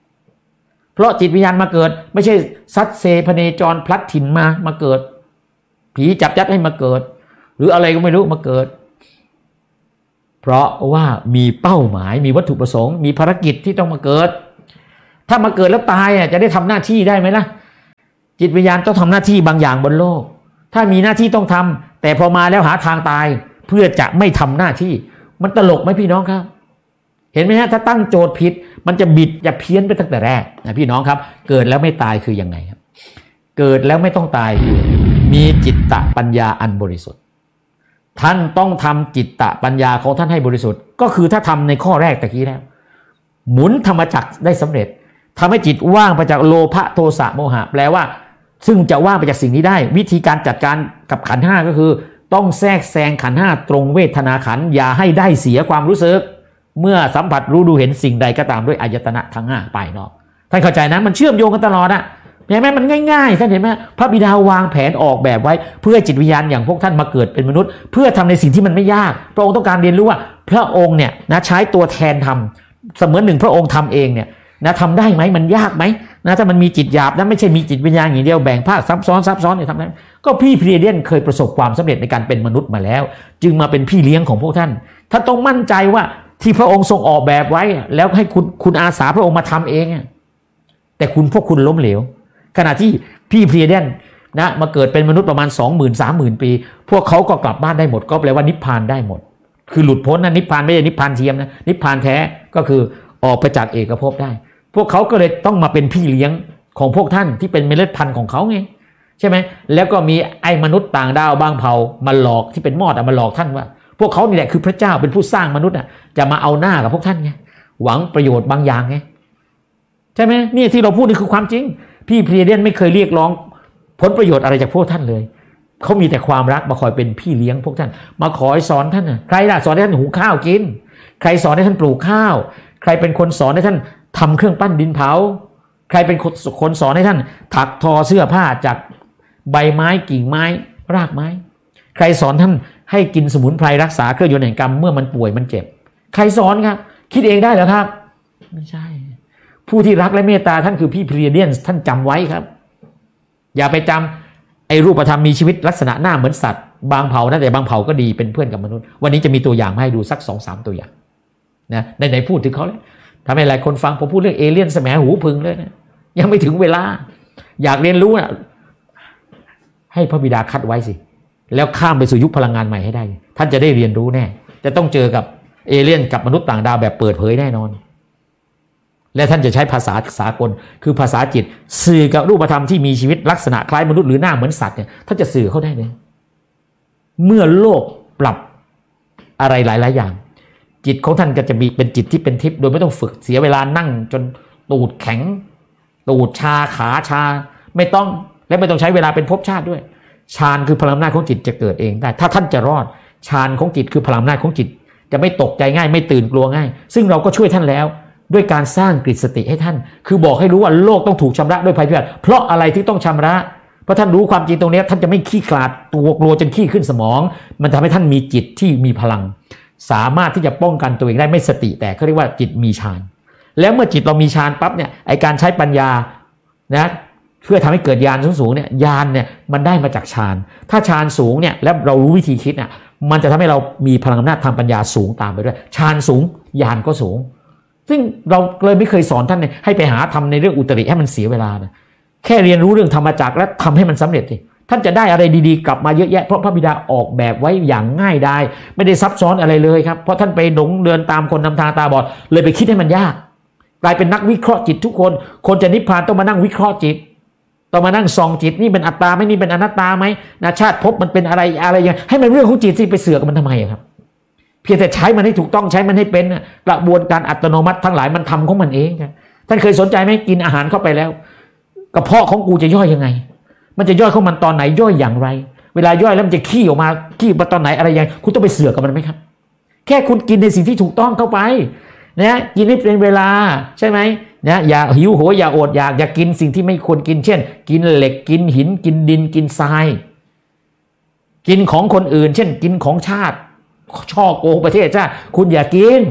เพราะจิตวิญญาณมาเกิดไม่ใช่ซัดเซพเนจรพลัดถิ่นมามาเกิดผีจับยัดให้มาเกิดหรืออะไรก็ไม่รู้มาเกิดเพราะว่ามีเป้าหมายมีวัตถุประสงค์มีภารกิจที่ต้องมาเกิดถ้ามาเกิดแล้วตายอ่ะจะได้ทำหน้าที่ได้ไหมล่ะจิตวิญญาณต้องทำหน้าที่บางอย่างบนโลกถ้ามีหน้าที่ต้องทำแต่พอมาแล้วหาทางตายเพื่อจะไม่ทำหน้าที่มันตลกไหมพี่น้องครับเห็นไหมฮะถ้าตั้งโจทย์ผิดมันจะบิดจะเพี้ยนไปตั้งแต่แรกนะพี่น้องครับเกิดแล้วไม่ตายคือยังไงครับเกิดแล้วไม่ต้องตายคือมีจิตตะปัญญาอันบริสุทธิ์ท่านต้องทำจิตตะปัญญาของท่านให้บริสุทธิ์ก็คือถ้าทำในข้อแรกตะกี้แล้วหมุนธรรมจักรได้สำเร็จทำให้จิตว่างไปจากโลภะโทสะโมหะแปลว่าซึ่งจะว่างไปจากสิ่งนี้ได้วิธีการจัดการกับขันธ์ห้าก็คือต้องแทรกแซงขันธ์ห้าตรงเวทนาขันธ์อย่าให้ได้เสียความรู้สึกเมื่อสัมผัสรู้ดูเห็นสิ่งใดก็ตามด้วยอายตนะทั้งห้าไปเนาะท่านเข้าใจนะมันเชื่อมโยงกันตลอดอะเห็นไหมมันง่ายๆท่านเห็นไหมพระบิดาวางแผนออกแบบไว้เพื่อจิตวิญญาณอย่างพวกท่านมาเกิดเป็นมนุษย์เพื่อทำในสิ่งที่มันไม่ยากพระองค์ต้องการเรียนรู้ว่าพระองค์เนี่ยนะใช้ตัวแทนทำเสมือนหนึ่งพระองค์ทำเองเนี่ยนะทำได้ไหมมันยากไหมนะถ้ามันมีจิตหยาบนะไม่ใช่มีจิตวิญญาณอย่างเดียวแบ่งภาคซับซ้อนซับซ้อนเนี่ยทำได้ก็พี่พรีเดียนเคยประสบความสำเร็จในการเป็นมนุษย์มาแล้วจึงมาเป็นพี่เลี้ยงของพวกท่านท่านต้องมั่นใจว่าที่พระองค์ทรงออกแบบไว้แล้วให้คุณคุณอาสาพระองค์มาทำเองแต่คุณพวกคุณล้มเหลวขณะที่พี่พรีเดียนนะมาเกิดเป็นมนุษย์ประมาณ สองหมื่น สามหมื่น ปีพวกเขาก็กลับบ้านได้หมดก็แปลว่านิพพานได้หมดคือหลุดพ้นนะนิพพานไม่ใช่นิพพานเทียมนะนิพพานแท้ก็คือออกไปจากเอกภพได้พวกเขาก็เลยต้องมาเป็นพี่เลี้ยงของพวกท่านที่เป็นเมล็ดพันธุ์ของเขาไงใช่ไหมแล้วก็มีไอ้มนุษย์ต่างดาวบางเผ่ามาหลอกที่เป็นมอดมาหลอกท่านว่าพวกเขานี่แหละคือพระเจ้าเป็นผู้สร้างมนุษย์อ่ะจะมาเอาหน้ากับพวกท่านไงหวังประโยชน์บางอย่างไงใช่ไหมนี่ที่เราพูดนี่คือความจริงพี่พรีเดียนไม่เคยเรียกร้องผลประโยชน์อะไรจากพวกท่านเลยเขามีแต่ความรักมาคอยเป็นพี่เลี้ยงพวกท่านมาขอสอนท่านใครล่ะสอนให้ท่านหุงข้าวกินใครสอนให้ท่านปลูกข้าวใครเป็นคนสอนให้ท่านทำเครื่องปั้นดินเผาใครเป็นคนสอนให้ท่านถักทอเสื้อผ้าจากใบไม้กิ่งไม้รากไม้ใครสอนท่านให้กินสมุนไพรรักษาเครื่องยนต์แห่งกรรมเมื่อมันป่วยมันเจ็บใครสอนครับคิดเองได้เหรอครับไม่ใช่ผู้ที่รักและเมตตาท่านคือพี่พรีเดียนท่านจำไว้ครับอย่าไปจำไอ้รูปธรรมมีชีวิตลักษณะหน้าเหมือนสัตว์บางเผ่านะแต่บางเผ่าก็ดีเป็นเพื่อนกับมนุษย์วันนี้จะมีตัวอย่างมาให้ดูสัก สองสาม ตัวอย่างนะในไหนพูดถึงเขาเลยทำให้หลายคนฟังผมพูดเรื่องเอเลี่ยนแสมหูพึงเลยนะยังไม่ถึงเวลาอยากเรียนรู้นะให้พระบิดาคัดไว้สิแล้วข้ามไปสู่ยุคพลังงานใหม่ให้ได้ท่านจะได้เรียนรู้แน่จะต้องเจอกับเอเลี่ยนกับมนุษย์ต่างดาวแบบเปิดเผยแน่นอนและท่านจะใช้ภาษาสากลคือภาษาจิตสื่อกับรูปธรรมที่มีชีวิตลักษณะคล้ายมนุษย์หรือหน้าเหมือนสัตว์เนี่ยท่านจะสื่อเข้าได้เลยเมื่อโลกปรับอะไรหลายๆอย่างจิตของท่านก็จะมีเป็นจิตที่เป็นทิพย์โดยไม่ต้องฝึกเสียเวลานั่งจนตูดแข็งตูดชาขาชาไม่ต้องและไม่ต้องใช้เวลาเป็นภพชาติด้วยฌานคือพลังอำนาจของจิตจะเกิดเองได้ถ้าท่านจะรอดฌานของจิตคือพลังอำนาจของจิตจะไม่ตกใจง่ายไม่ตื่นกลัวง่ายซึ่งเราก็ช่วยท่านแล้วด้วยการสร้างกฤตสติให้ท่านคือบอกให้รู้ว่าโลกต้องถูกชำระด้วยภัยพิบัติเพราะอะไรที่ต้องชำระเพราะท่านรู้ความจริงตรงนี้ท่านจะไม่ขี้ขลาดตัวกลัวจนขี้ขึ้นสมองมันทำให้ท่านมีจิตที่มีพลังสามารถที่จะป้องกันตัวเองได้ไม่สติแต่เขาเรียกว่าจิตมีฌานแล้วเมื่อจิตเรามีฌานปั๊บเนี่ยไอการใช้ปัญญานะเพื่อทำให้เกิดญาณสูงๆเนี่ยญาณเนี่ยมันได้มาจากฌานถ้าฌานสูงเนี่ยแล้วเรารู้วิธีคิดเนี่ยมันจะทำให้เรามีพลังอำนาจทางปัญญาสูงตามไปด้วยฌานสูงญาณก็สูงซึ่งเราเลยไม่เคยสอนท่านเนี่ยให้ไปหาทำในเรื่องอุตริให้มันเสียเวลานะแค่เรียนรู้เรื่องธรรมจักรและทำให้มันสำเร็จสิท่านจะได้อะไรดีๆกลับมาเยอะแยะเพราะพระบิดาออกแบบไว้อย่างง่ายดายไม่ได้ซับซ้อนอะไรเลยครับเพราะท่านไปหลงเดินตามคนนำทางตาบอดเลยไปคิดให้มันยากกลายเป็นนักวิเคราะห์จิตทุกคนคนจะนิพพานต้องมานั่งวิเคราะห์จิตต้องมานั่งส่องจิตนี่เป็นอัตตาไหมนี่เป็นอนัตตาไหมนะชาติภพมันเป็นอะไรอะไรอย่างให้มันเรื่องของจิตสิไปเสือกกับมันทำไมครับเพียงแต่ใช้มันให้ถูกต้องใช้มันให้เป็นกระบวนการอัตโนมัติทั้งหลายมันทำของมันเองครับท่านเคยสนใจไหมกินอาหารเข้าไปแล้วกระเพาะของกูจะย่อยยังไงมันจะย่อยของมันตอนไหนย่อยอย่างไรเวลาย่อยแล้วมันจะขี้ออกมาขี้มาตอนไหนอะไรยังคุณต้องไปเสือกกับมันไหมครับแค่คุณกินในสิ่งที่ถูกต้องเข้าไปนะกินให้เป็นเวลาใช่ไหมนะอย่าหิวโหยอย่าอดอยากอย่ากินสิ่งที่ไม่ควรกินเช่นกินเหล็กกินหินกินดินกินทรายกินของคนอื่นเช่นกินของชาติช่อโกงประเทศชาติคุณอย่ากิน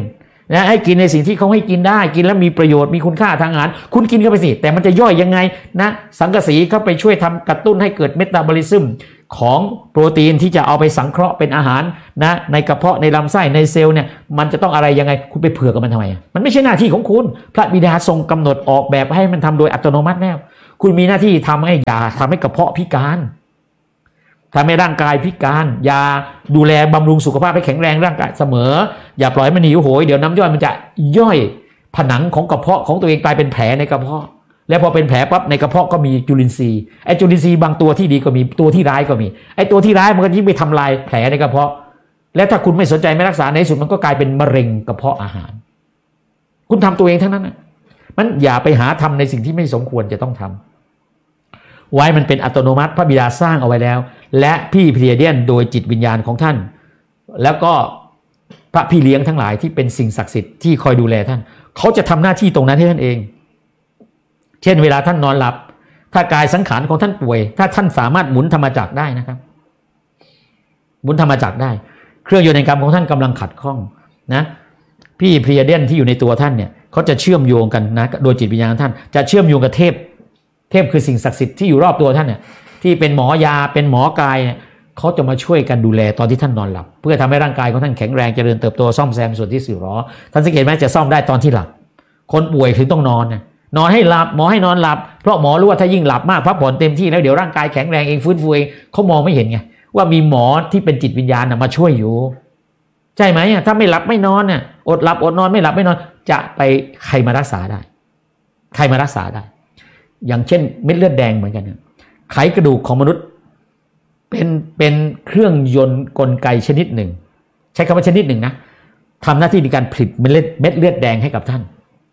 นะให้กินในสิ่งที่เขาให้กินได้กินแล้วมีประโยชน์มีคุณค่าทางอาหารคุณกินเข้าไปสิแต่มันจะย่อยยังไงนะสังกะสีเข้าไปช่วยทำกระตุ้นให้เกิดเมตาบอลิซึมของโปรตีนที่จะเอาไปสังเคราะห์เป็นอาหารนะในกระเพาะในลำไส้ในเซลล์เนี่ยมันจะต้องอะไรยังไงคุณไปเผื่อกับมันทำไมมันไม่ใช่หน้าที่ของคุณพระบิดาทรงกำหนดออกแบบให้มันทำโดยอัตโนมัติแล้วคุณมีหน้าที่ทำให้ยาทำให้กระเพาะพิการทำให้ร่างกายพิการยาดูแลบำรุงสุขภาพให้แข็งแรงร่างกายเสมออย่าปล่อยมันหิวโหยเดี๋ยวน้ำย่อยมันจะย่อยผนังของกระเพาะของตัวเองกลายเป็นแผลในกระเพาะแล้วพอเป็นแผลปั๊บในกระเพาะก็มีจุลินทรีย์ไอ้จุลินทรีย์บางตัวที่ดีก็มีตัวที่ร้ายก็มีไอ้ตัวที่ร้ายมันก็ยิ่งไปทำลายแผลในกระเพาะและถ้าคุณไม่สนใจไม่รักษาในที่สุดมันก็กลายเป็นมะเร็งกระเพาะอาหารคุณทำตัวเองทั้งนั้นนะมันอย่าไปหาทำในสิ่งที่ไม่สมควรจะต้องทำไว้มันเป็นอัตโนมัติพระบิดาสร้างเอาไว้แล้วและพี่เพลียเดียนโดยจิตวิญญาณของท่านแล้วก็พระพี่เลี้ยงทั้งหลายที่เป็นสิ่งศักดิ์สิทธิ์ที่คอยดูแลท่านเขาจะทำหน้าที่ตรงนั้นให้ท่านเองเช่นเวลาท่านนอนหลับถ้ากายสังขารของท่านป่วยถ้าท่านสามารถหมุนธรรมจักรได้นะครับหมุนธรรมจักรได้เครื่องยนต์แห่งกรรมของท่านกำลังขัดข้องนะพี่เพลียเดียนที่อยู่ในตัวท่านเนี่ยเขาจะเชื่อมโยงกันนะโดยจิตวิญญาณท่านจะเชื่อมโยงกับเทพเทพคือสิ่งศักดิ์สิทธิ์ที่อยู่รอบตัวท่านเนี่ยที่เป็นหมอยาเป็นหมอกายเนี่ยเขาจะมาช่วยกันดูแลตอนที่ท่านนอนหลับเพื่อทำให้ร่างกายของท่านแข็งแรงเจริญเติบโตซ่อมแซมส่วนที่สึกหรอท่านสังเกตไหมจะซ่อมได้ตอนที่หลับคนป่วยถึงต้องนอนเนี่ยนอนให้หลับหมอให้นอนหลับเพราะหมอรู้ว่าถ้ายิ่งหลับมากพักผ่อนเต็มที่แล้วเดี๋ยวร่างกายแข็งแรงเองฟื้นฟูเองเขามองไม่เห็นไงว่ามีหมอที่เป็นจิตวิญญาณมาช่วยอยู่ใช่ไหมถ้าไม่หลับไม่นอนเนี่ยอดหลับอดนอนไม่หลับไม่นอนจะไปใครมารักษาได้ใครมารักษาได้อย่างเช่นเม็ดเลือดแดงเหมือนกันไขกระดูกของมนุษย์เป็นเป็นเครื่องยนต์กลไกชนิดหนึ่งใช้คำว่าชนิดหนึ่งนะทำหน้าที่ในการผลิตเม็ดเลือดเม็ดเลือดแดงให้กับท่าน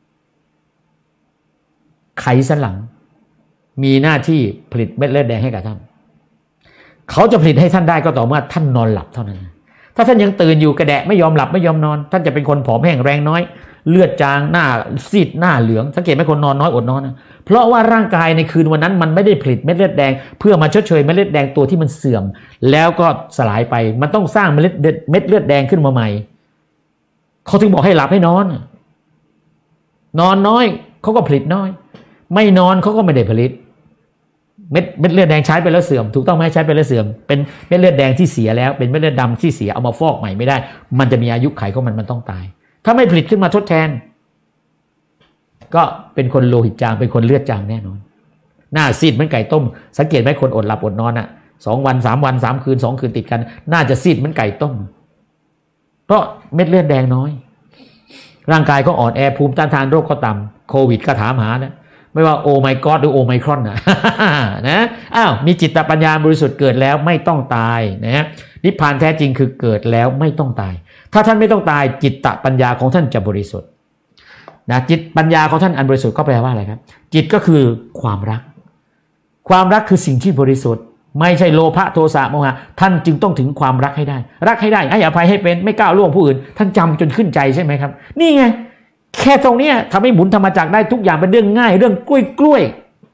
ไขสันหลังมีหน้าที่ผลิตเม็ดเลือดแดงให้กับท่านเขาจะผลิตให้ท่านได้ก็ต่อเมื่อท่านนอนหลับเท่านั้นถ้าท่านยังตื่นอยู่กระแดะไม่ยอมหลับไม่ยอมนอนท่านจะเป็นคนผอมแห้งแรงน้อยเลือดจางหน้าซีดหน้าเหลืองสังเกตไหมคนนอนน้อยอดนอนนะเพราะว่าร่างกายในคืนวันนั้นมันไม่ได้ผลิตเม็ดเลือดแดงเพื่อมาชดเชยเม็ดเลือดแดงตัวที่มันเสื่อมแล้วก็สลายไปมันต้องสร้างเม็ดเลือดเม็ดเลือดแดงขึ้นมาใหม่เขาถึงบอกให้หลับให้นอนนอนน้อยเขาก็ผลิตน้อยไม่นอนเขาก็ไม่ได้ผลิตเม็ดเม็ดเลือดแดงใช้ไปแล้วเสื่อมถูกต้องไหมใช้ไปแล้วเสื่อมเป็นเม็ดเลือดแดงที่เสียแล้วเป็นเม็ดเลือดดำที่เสียเอามาฟอกใหม่ไม่ได้มันจะมีอายุขัยของมันมันต้องตายถ้าไม่ผลิตขึ้นมาทดแทนก็เป็นคนโลหิตจางเป็นคนเลือดจางแน่นอนหน้าซีดเหมือนไก่ต้มสังเกตไหมคนอดหลับอดนอนอ่ะสองวันสามวันสามคืนสองคืนติดกันน่าจะซีดเหมือนไก่ต้มเพราะเม็ดเลือดแดงน้อยร่างกายก็อ่อนแอภูมิต้านทานโรคก็ต่ำโควิดก็ถามหานะไม่ว่าโอไมกอดหรือโอไมครอนนะนะอ้าวมีจิตปัญญาบริสุทธิ์เกิดแล้วไม่ต้องตายนะนิพพานแท้จริงคือเกิดแล้วไม่ต้องตายถ้าท่านไม่ต้องตายจิตปัญญาของท่านจะบริสุทธิ์นะจิตปัญญาของท่านอันบริสุทธิ์ก็แปลว่าอะไรครับจิตก็คือความรักความรักคือสิ่งที่บริสุทธิ์ไม่ใช่โลภะโทสะโมหะท่านจึงต้องถึงความรักให้ได้รักให้ได้ให้อภัยให้เป็นไม่ก้าวล่วงผู้อื่นท่านจำจนขึ้นใจใช่ไหมครับนี่ไงแค่ตรงนี้ทำให้หมุนธรรมจักรได้ทุกอย่างเป็นเรื่องง่ายเรื่องกล้วยกล้วย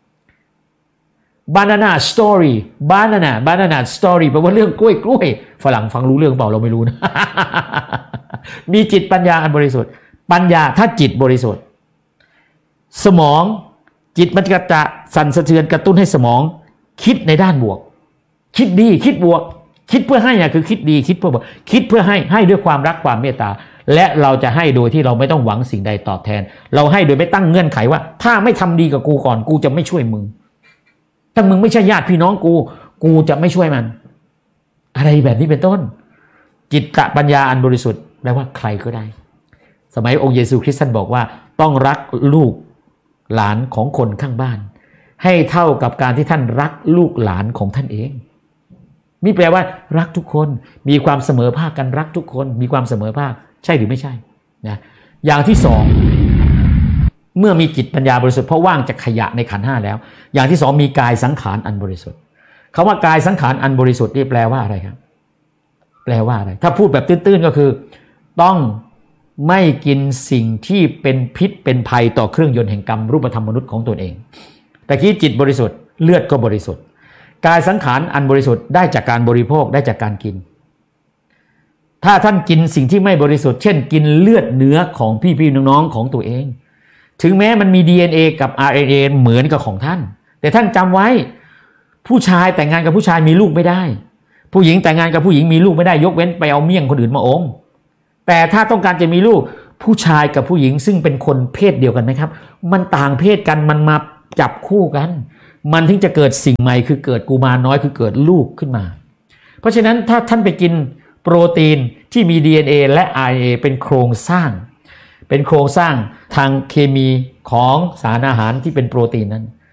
banana story banana banana story แปลว่าเรื่องกล้วยกล้วยฝรั่งฟังรู้เรื่องเปล่าเราไม่รู้นะ มีจิตปัญญาอันบริสุทธิ์ปัญญาถ้าจิตบริสุทธิ์สมองจิตมันจะสั่นสะเทือนกระตุ้นให้สมองคิดในด้านบวกคิดดีคิดบวกคิดเพื่อให้อะคือคิดดีคิดเพื่อคิดเพื่อให้ให้ด้วยความรักความเมตตาและเราจะให้โดยที่เราไม่ต้องหวังสิ่งใดตอบแทนเราให้โดยไม่ตั้งเงื่อนไขว่าถ้าไม่ทำดีกับกูก่อนกูจะไม่ช่วยมึงถ้ามึงไม่ใช่ญาติพี่น้องกูกูจะไม่ช่วยมันอะไรแบบนี้เป็นต้นจิตตปัญญาอันบริสุทธิ์แปลว่าใครก็ได้สมัยองค์เยซูคริสต์ท่านบอกว่าต้องรักลูกหลานของคนข้างบ้านให้เท่ากับการที่ท่านรักลูกหลานของท่านเองนี่แปลว่ารักทุกคนมีความเสมอภาคกันรักทุกคนมีความเสมอภาคใช่หรือไม่ใช่นะอย่างที่สองเมื่อมีจิตปัญญาบริสุทธิ์เพราะว่างจากขยะในขันธ์ห้าแล้วอย่างที่สองมีกายสังขารอันบริสุทธิ์คำว่ากายสังขารอันบริสุทธิ์นี่แปลว่าอะไรครับแปลว่าอะไรถ้าพูดแบบตื้นๆก็คือต้องไม่กินสิ่งที่เป็นพิษเป็นภัยต่อเครื่องยนต์แห่งกรรมรูปธรรมมนุษย์ของตนเองแต่ที่จิตบริสุทธิ์เลือดก็บริสุทธิ์กายสังขารอันบริสุทธิ์ได้จากการบริโภคได้จากการกินถ้าท่านกินสิ่งที่ไม่บริสุทธิ์เช่นกินเลือดเนื้อของพี่ๆน้องๆของตัวเองถึงแม้มันมี ดี เอ็น เอ กับ อาร์ เอ็น เอ เหมือนกับของท่านแต่ท่านจำไว้ผู้ชายแต่งงานกับผู้ชายมีลูกไม่ได้ผู้หญิงแต่งงานกับผู้หญิงมีลูกไม่ได้ยกเว้นไปเอาเมี่ยงคนอื่นมาอมแต่ถ้าต้องการจะมีลูกผู้ชายกับผู้หญิงซึ่งเป็นคนเพศเดียวกันนะครับมันต่างเพศกันมันมาจับคู่กันมันถึงจะเกิดสิ่งใหม่คือเกิดกุมารน้อยคือเกิดลูกขึ้นมาเพราะฉะนั้นถ้าท่านไปกินโปรตีนที่มี ดี เอ็น เอ และ อาร์ เอ็น เอ เป็นโครงสร้างเป็นโครงสร้างทางเคมีของสารอาหารที่เป็นโปรตีนนั้น